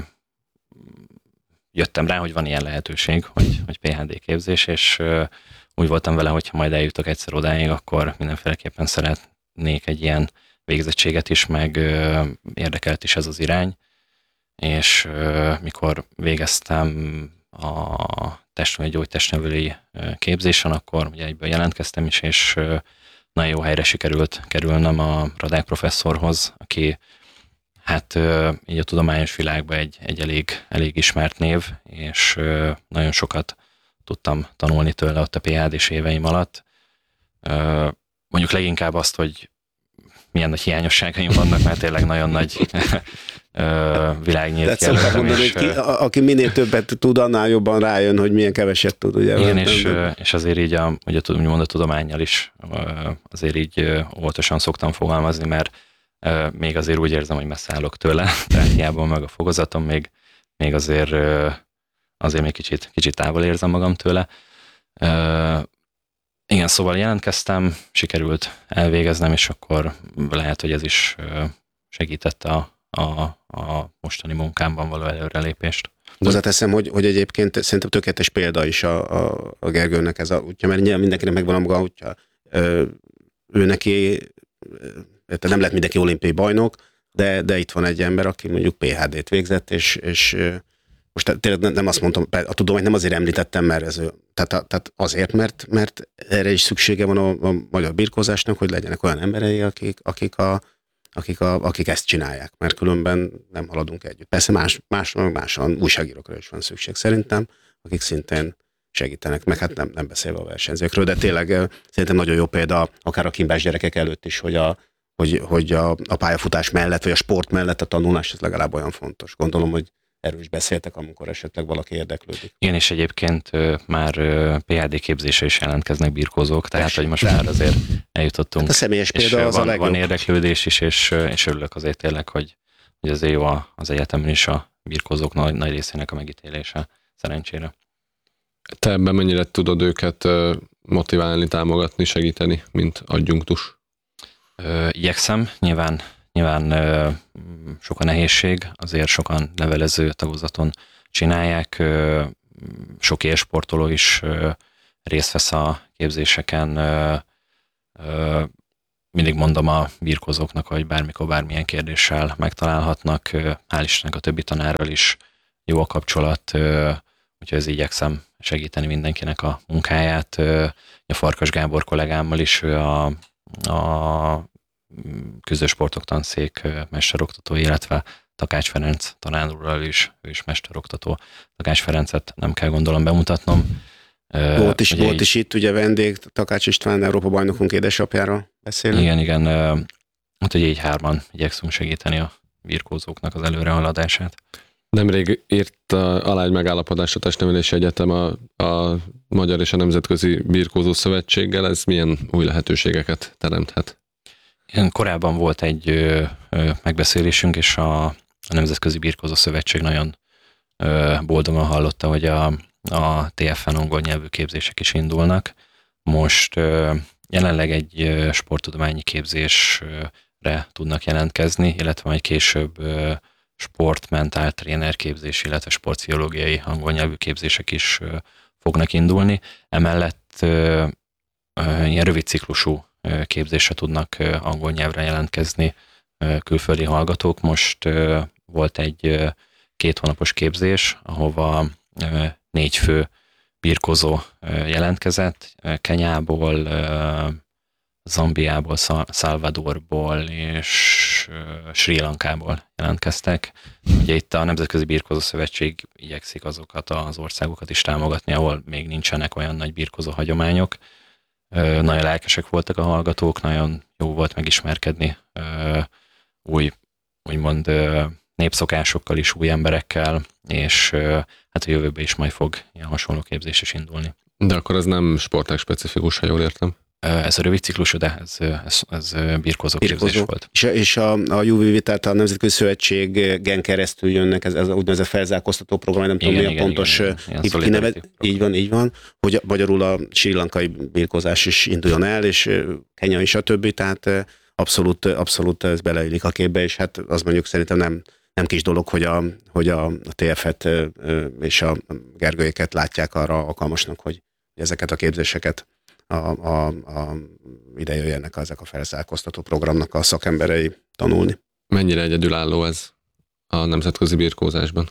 jöttem rá, hogy van ilyen lehetőség, hogy, hogy pé há dé képzés, és uh, úgy voltam vele, hogy ha majd eljutok egyszer odáig, akkor mindenféleképpen szeretnék egy ilyen végzettséget is, meg uh, érdekelt is ez az irány. És uh, mikor végeztem a testnevelői, gyógytestnevelői uh, képzésen, akkor ugye egyből jelentkeztem is, és uh, nagyon jó helyre sikerült kerülnöm a Radák professzorhoz, aki hát így a tudományos világban egy, egy elég, elég ismert név, és nagyon sokat tudtam tanulni tőle ott a pé há dés éveim alatt. Mondjuk leginkább azt, hogy milyen nagy hiányosságaim vannak, mert tényleg nagyon nagy világ nyílt ki előttem. És... Ki, aki minél többet tud, annál jobban rájön, hogy milyen keveset tud. Ugye? Igen, és, és azért így a, ugye, úgymond a tudománnyal is azért így óvatosan szoktam fogalmazni, mert Uh, még azért úgy érzem, hogy messze állok tőle, tehát hiába meg a fokozatom, még, még azért, uh, azért még kicsit, kicsit távol érzem magam tőle. Uh, igen, szóval jelentkeztem, sikerült elvégeznem, és akkor lehet, hogy ez is uh, segítette a, a, a mostani munkámban való előrelépést. Hozzáteszem, hogy, hogy egyébként szerintem tökéletes példa is a, a, a Gergőnek ez a útja, mert nyilván mindenkinek megvan a maga útja. Ő neki... Tehát nem lett mindenki olimpiai bajnok, de, de itt van egy ember, aki mondjuk pé há dét végzett, és, és most tényleg nem azt mondtam, a tudományt nem azért említettem, mert ez, tehát, tehát azért, mert, mert erre is szüksége van a, a magyar birkózásnak, hogy legyenek olyan emberei, akik, akik, a, akik, a, akik ezt csinálják, mert különben nem haladunk együtt. Persze más, más, máson újságírókra is van szükség szerintem, akik szintén segítenek, meg hát nem, nem beszélve a versenyzőkről, de tényleg szerintem nagyon jó példa, akár a kimbás gyerekek előtt is, hogy a hogy, hogy a, a pályafutás mellett, vagy a sport mellett a tanulás, ez legalább olyan fontos. Gondolom, hogy erről is beszéltek, amikor esetleg valaki érdeklődik. Igen, és egyébként uh, már uh, pé há dé képzésre is jelentkeznek birkózók, tehát hogy most már azért eljutottunk. Hát a személyes példa és az van, a legjobb. Van érdeklődés is, és, és örülök azért tényleg, hogy, hogy azért jó az egyetemen is a birkózók nagy, nagy részének a megítélése, szerencsére. Te ebben mennyire tudod őket motiválni, támogatni, segíteni, mint adjunktus? Ö, igyekszem, nyilván, nyilván ö, sok a nehézség, azért sokan levelező tagozaton csinálják, ö, sok élsportoló is ö, részt vesz a képzéseken, ö, ö, mindig mondom a birkózóknak, hogy bármikor bármilyen kérdéssel megtalálhatnak, ö, hál' Istennek a többi tanárral is jó a kapcsolat, ö, úgyhogy ez igyekszem segíteni mindenkinek a munkáját. Ö, a Farkas Gábor kollégámmal is, ő a, a küzdősportok tanszék mesteroktató, illetve Takács Ferenc tanár úrral is, ő is mesteroktató. Takács Ferencet nem kell gondolom bemutatnom. Volt is, ugye volt így, is itt, ugye vendég, Takács István, Európa bajnokunk édesapjáról beszélünk. Igen, igen. Hát ugye így hárman igyekszünk segíteni a birkózóknak az előrehaladását. Nemrég írt alá egy megállapodást a Testnevelési Egyetem a, a Magyar és a Nemzetközi Birkózó Szövetséggel. Ez milyen új lehetőségeket teremthet? Igen, korábban volt egy ö, ö, megbeszélésünk, és a, a Nemzetközi Birkózó Szövetség nagyon ö, boldogan hallotta, hogy a, a té ef en angol nyelvű képzések is indulnak. Most ö, jelenleg egy ö, sporttudományi képzésre tudnak jelentkezni, illetve majd később ö, sportmentál trénerképzés, illetve sportpszichológiai angol nyelvű képzések is ö, fognak indulni. Emellett ö, ö, ilyen rövid ciklusú képzésre tudnak angol nyelvre jelentkezni külföldi hallgatók. Most volt egy két hónapos képzés, ahova négy fő birkózó jelentkezett, Kenyából, Zambiából, Salvadorból és Sri Lankából jelentkeztek. Ugye itt a Nemzetközi Birkózó Szövetség igyekszik azokat az országokat is támogatni, ahol még nincsenek olyan nagy birkózó hagyományok. Nagyon lelkesek voltak a hallgatók, nagyon jó volt megismerkedni új, úgymond népszokásokkal is, új emberekkel, és hát a jövőben is majd fog ilyen hasonló képzés is indulni. De akkor ez nem sportág specifikus, ha jól értem? Ez a rövid ciklusú, de ez, ez, ez birkózó képzés volt. És, és a, a u vé vé, tehát a Nemzetközi Szövetségen keresztül jönnek, ez, ez úgynevezett felzárkóztató program, nem igen, tudom, mi igen, a pontos kineve, így van, így van, hogy magyarul a sri lankai birkózás is induljon el, és Kenya is a többi, tehát abszolút, abszolút ez beleillik a képbe, és hát az mondjuk szerintem nem, nem kis dolog, hogy a, hogy a té ef-et és a Gergőjéket látják arra alkalmasnak, hogy ezeket a képzéseket A, a, a, ide jöjjenek ezek a felzárkóztató programnak a szakemberei tanulni. Mennyire egyedülálló ez a nemzetközi birkózásban?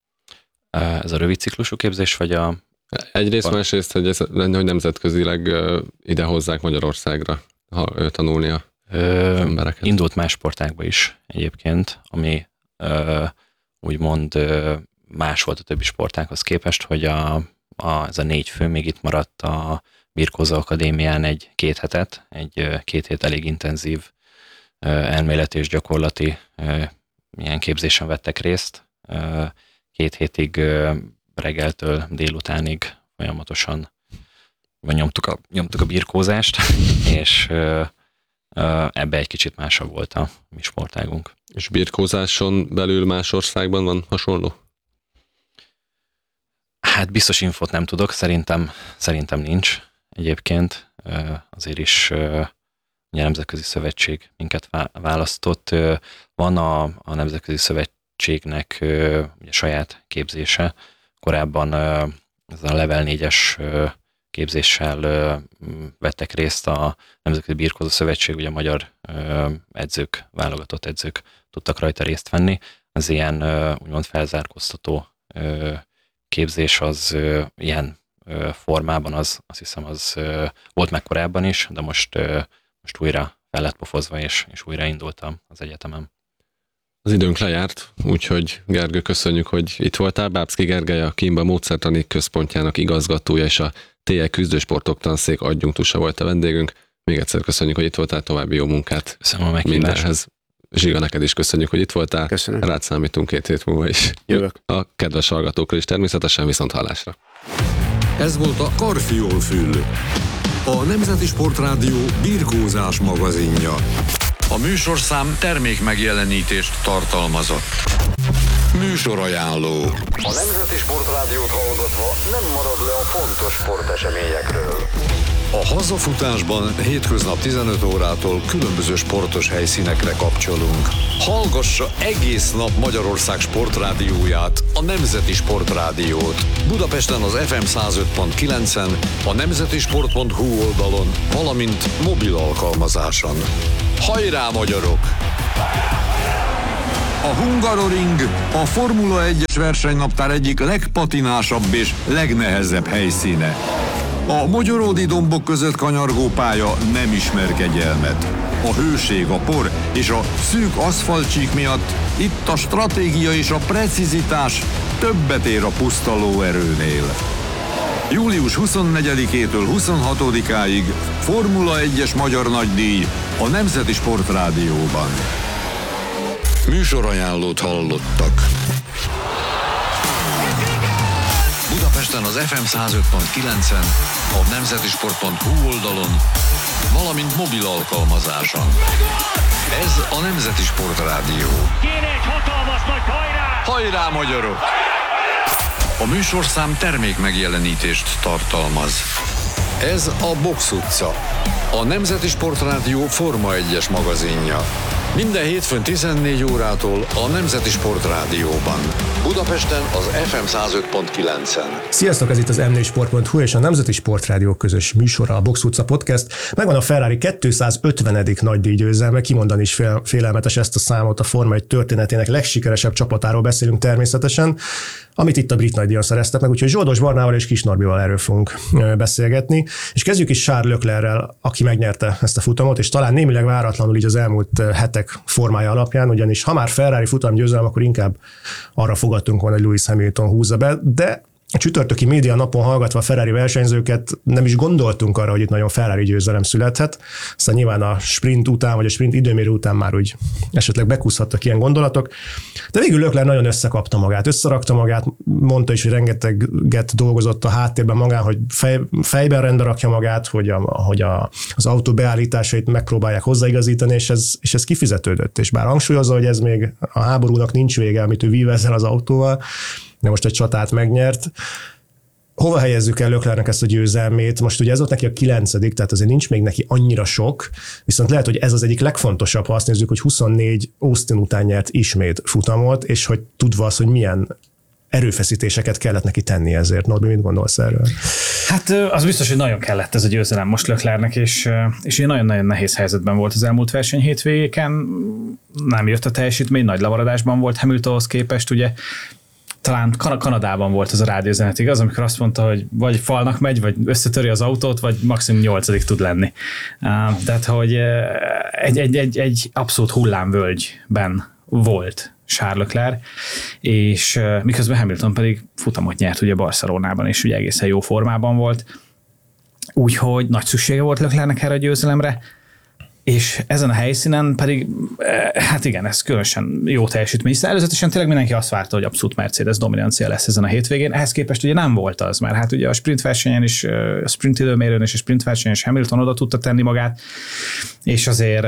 Ez a rövid ciklusú képzés, vagy a... Egyrészt, másrészt, hogy, ez, hogy nemzetközileg ide hozzák Magyarországra tanulni a Ö, embereket. Indult más sportágba is egyébként, ami ö, úgymond ö, más volt a többi sportághoz képest, hogy a, a, ez a négy fő még itt maradt a Birkózó Akadémián egy két hetet, egy két hét elég intenzív elméleti és gyakorlati ilyen képzésen vettek részt. Két hétig reggeltől délutánig folyamatosan nyomtuk a, nyomtuk a birkózást, és ebbe egy kicsit másabb volt a mi sportágunk. És birkózáson belül más országban van hasonló? Hát biztos infót nem tudok, szerintem, szerintem nincs. Egyébként azért is ugye a Nemzetközi Szövetség minket választott. Van a, a Nemzetközi Szövetségnek ugye saját képzése. Korábban ez a level négyes képzéssel vettek részt a Nemzetközi Birkózó Szövetség, ugye a magyar edzők, válogatott edzők tudtak rajta részt venni. Az ilyen úgymond felzárkóztató képzés az ilyen formában, az, azt hiszem, az volt meg korábban is, de most, most újra fel lett pofozva, és, és újra indultam az egyetemen. Az időnk lejárt, úgyhogy Gergő, köszönjük, hogy itt voltál. Bábszky Gergely, a Kimba Módszertani Központjának igazgatója és a té e Küzdősportok Tanszék adjunktusa volt a vendégünk. Még egyszer köszönjük, hogy itt voltál, további jó munkát. Köszönöm a meghívást. Mindenhez. Zsiga, neked is köszönjük, hogy itt voltál. Köszönöm. Rád számítunk két hét múlva is. Jövök. A kedves hallgatókra is természetesen, viszont hallásra. Ez volt a Karfiol Fül, a Nemzeti Sportrádió birkózás magazinja. A műsorszám termék megjelenítést tartalmazott. Műsorajánló. A Nemzeti Sportrádiót hallgatva nem marad le a fontos sporteseményekről. A hazafutásban hétköznap tizenöt órától különböző sportos helyszínekre kapcsolunk. Hallgassa egész nap Magyarország sportrádióját, a Nemzeti Sportrádiót. Budapesten az ef em száz öt pont kilencen, a nemzetisport pont hu oldalon, valamint mobil alkalmazáson. Hajrá, magyarok! A Hungaroring a Formula egyes versenynaptár egyik legpatinásabb és legnehezebb helyszíne. A mogyoródi dombok között kanyargó pálya nem ismer kegyelmet. A hőség, a por és a szűk aszfaltcsík miatt itt a stratégia és a precizitás többet ér a puszta lóerőnél. július huszonnegyedikétől huszonhatodikáig Formula egyes magyar nagydíj a Nemzeti Sportrádióban. Műsorajánlót hallottak. Budapesten az ef em száz öt pont kilencen, a nemzetisport pont hu oldalon, valamint mobil alkalmazáson. Ez a Nemzeti Sportrádió. Kéne egy hatalmas nagy hajrá! Hajrá, magyarok! A műsorszám termék megjelenítést tartalmaz. Ez a Box utca, a Nemzeti Sportrádió Forma egyes magazinja. Minden hétfőn tizennégy órától a Nemzeti Sportrádióban. Budapesten az ef em száz öt pont kilencen. Sziasztok, ez itt az em négy sport pont hu és a Nemzeti Sportrádió közös műsora, a Box utca podcast. Megvan a Ferrari kétszázötvenedik nagydíjgyőzelme, kimondani is fél, félelmetes ezt a számot, a Forma egy történetének legsikeresebb csapatáról beszélünk természetesen, amit itt a brit nagydíjon szereztek meg, úgyhogy Zsoldos Barnával és Kis Norbival erről fogunk beszélgetni. És kezdjük is Charles Leclerrel, aki megnyerte ezt a futamot, és talán némileg váratlanul így az elmúlt hetek formája alapján, ugyanis ha már Ferrari futamgyőzelem, akkor inkább arra fogadtunk volna, hogy Lewis Hamilton húzza be, de a csütörtöki média napon hallgatva a Ferrari versenyzőket nem is gondoltunk arra, hogy itt nagyon Ferrari győzelem születhet. Aztán nyilván a sprint után, vagy a sprint időmérő után már úgy esetleg bekúszhattak ilyen gondolatok. De végül Leclerc nagyon összekapta magát, összerakta magát, mondta is, hogy rengeteget dolgozott a háttérben magán, hogy fej, fejben rendbe rakja magát, hogy, a, hogy a, az autó beállításait megpróbálják hozzáigazítani, és ez, és ez kifizetődött. És bár hangsúlyozza, hogy ez még a háborúnak nincs vége, amit ő vív ezzel az autóval, de most egy csatát megnyert. Hova helyezzük el Leclercnek ezt a győzelmét? Most ugye ez volt neki a kilencedik, tehát azért nincs még neki annyira sok, viszont lehet, hogy ez az egyik legfontosabb, ha azt nézzük, hogy huszonnégy Austin után nyert ismét futamot, és hogy tudva az, hogy milyen erőfeszítéseket kellett neki tenni ezért. Norbi, mit gondolsz erről? Hát az biztos, hogy nagyon kellett ez a győzelem most Leclercnek, és, és egy nagyon-nagyon nehéz helyzetben volt az elmúlt verseny hétvégéken. Nem jött a teljesítmény, nagy lemaradásban volt Hamiltonhoz képest, ugye talán kan- Kanadában volt az a rádiózenet, igaz, amikor azt mondta, hogy vagy falnak megy, vagy összetöri az autót, vagy maximum nyolcadik tud lenni. Uh, tehát, hogy egy, egy, egy, egy abszolút hullámvölgyben volt Charles Leclerc, és uh, miközben Hamilton pedig futamot nyert ugye Barcelonában, és ugye egészen jó formában volt. Úgyhogy nagy szüksége volt Leclercnek erre a győzelemre, és ezen a helyszínen pedig, hát igen, ez különösen jó teljesítmény, hiszen előzetesen tényleg mindenki azt várta, hogy abszolút Mercedes dominancia lesz ezen a hétvégén, ehhez képest ugye nem volt az, mert hát ugye a sprint versenyen is, a sprint időmérőn és a sprint versenyen is Hamilton oda tudta tenni magát, és azért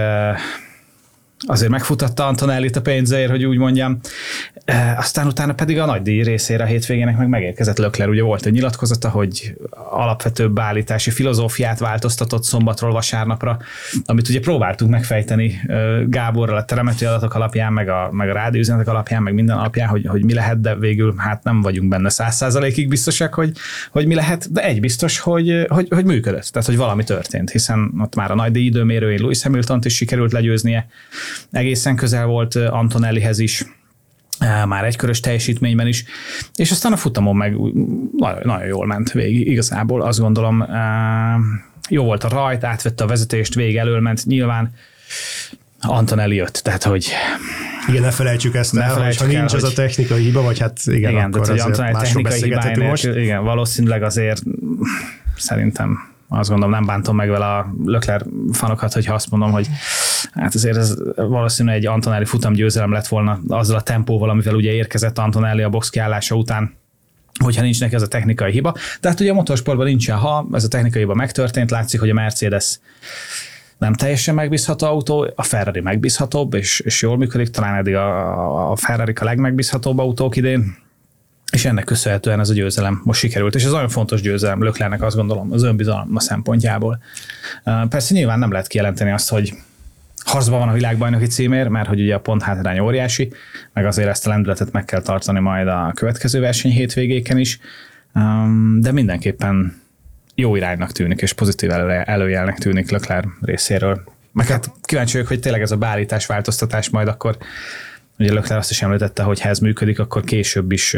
azért megfutatta Antonellit a pénzért, hogy úgy mondjam. E, aztán utána pedig a nagydíj részére a hétvégének meg megérkezett Leclerc. Ugye volt egy nyilatkozata, hogy alapvető beállítási filozófiát változtatott szombatról vasárnapra, amit ugye próbáltunk megfejteni Gáborral a telemetri adatok alapján, meg a, meg a rádióüzenetek alapján, meg minden alapján, hogy, hogy mi lehet, de végül hát nem vagyunk benne száz százalékig biztosak, hogy, hogy mi lehet, de egy biztos, hogy, hogy, hogy működött, tehát hogy valami történt, hiszen ott már a nagydíj időmérőjén Lewis Hamiltont is sikerült legyőznie, egészen közel volt Antonellihez is, már egykörös teljesítményben is, és aztán a futamon meg nagyon, nagyon jól ment végig, igazából azt gondolom, jó volt a rajt, átvette a vezetést, végig elől ment, nyilván Antonelli jött, tehát hogy... Igen, ne felejtsük ezt ne el, felejtsük ha nincs el, az hogy... a technikai hiba, vagy hát igen, igen akkor azért Antonelli másról beszélgethetünk most. Igen, valószínűleg azért szerintem azt gondolom, nem bántom meg vele a Leclerc fanokat, hogyha azt mondom, hogy hát azért ez valószínűleg egy Antonelli futamgyőzelem lett volna azzal a tempóval, amivel ugye érkezett Antonelli a box kiállása után, hogyha nincs neki ez a technikai hiba. De hát ugye a motorsportban nincsen, ha ez a technikai hiba megtörtént, látszik, hogy a Mercedes nem teljesen megbízható autó, a Ferrari megbízhatóbb, és, és jól működik, talán eddig a, a Ferrari a legmegbízhatóbb autók idén, és ennek köszönhetően ez a győzelem most sikerült, és ez olyan fontos győzelem Leclercnek, azt gondolom, az önbizalma szempontjából. Persze nyilván nem lehet kijelenteni azt, hogy harcban van a világbajnoki címért, mert hogy ugye a pont hátrány óriási, meg azért ezt a lendületet meg kell tartani majd a következő verseny hétvégéken is, de mindenképpen jó iránynak tűnik, és pozitív előjelnek tűnik Leclerc részéről. Meg hát kíváncsi vagyok, hogy tényleg ez a beállítás, változtatás majd akkor, ugye Leclerc azt is említette, hogy ha ez működik, akkor később is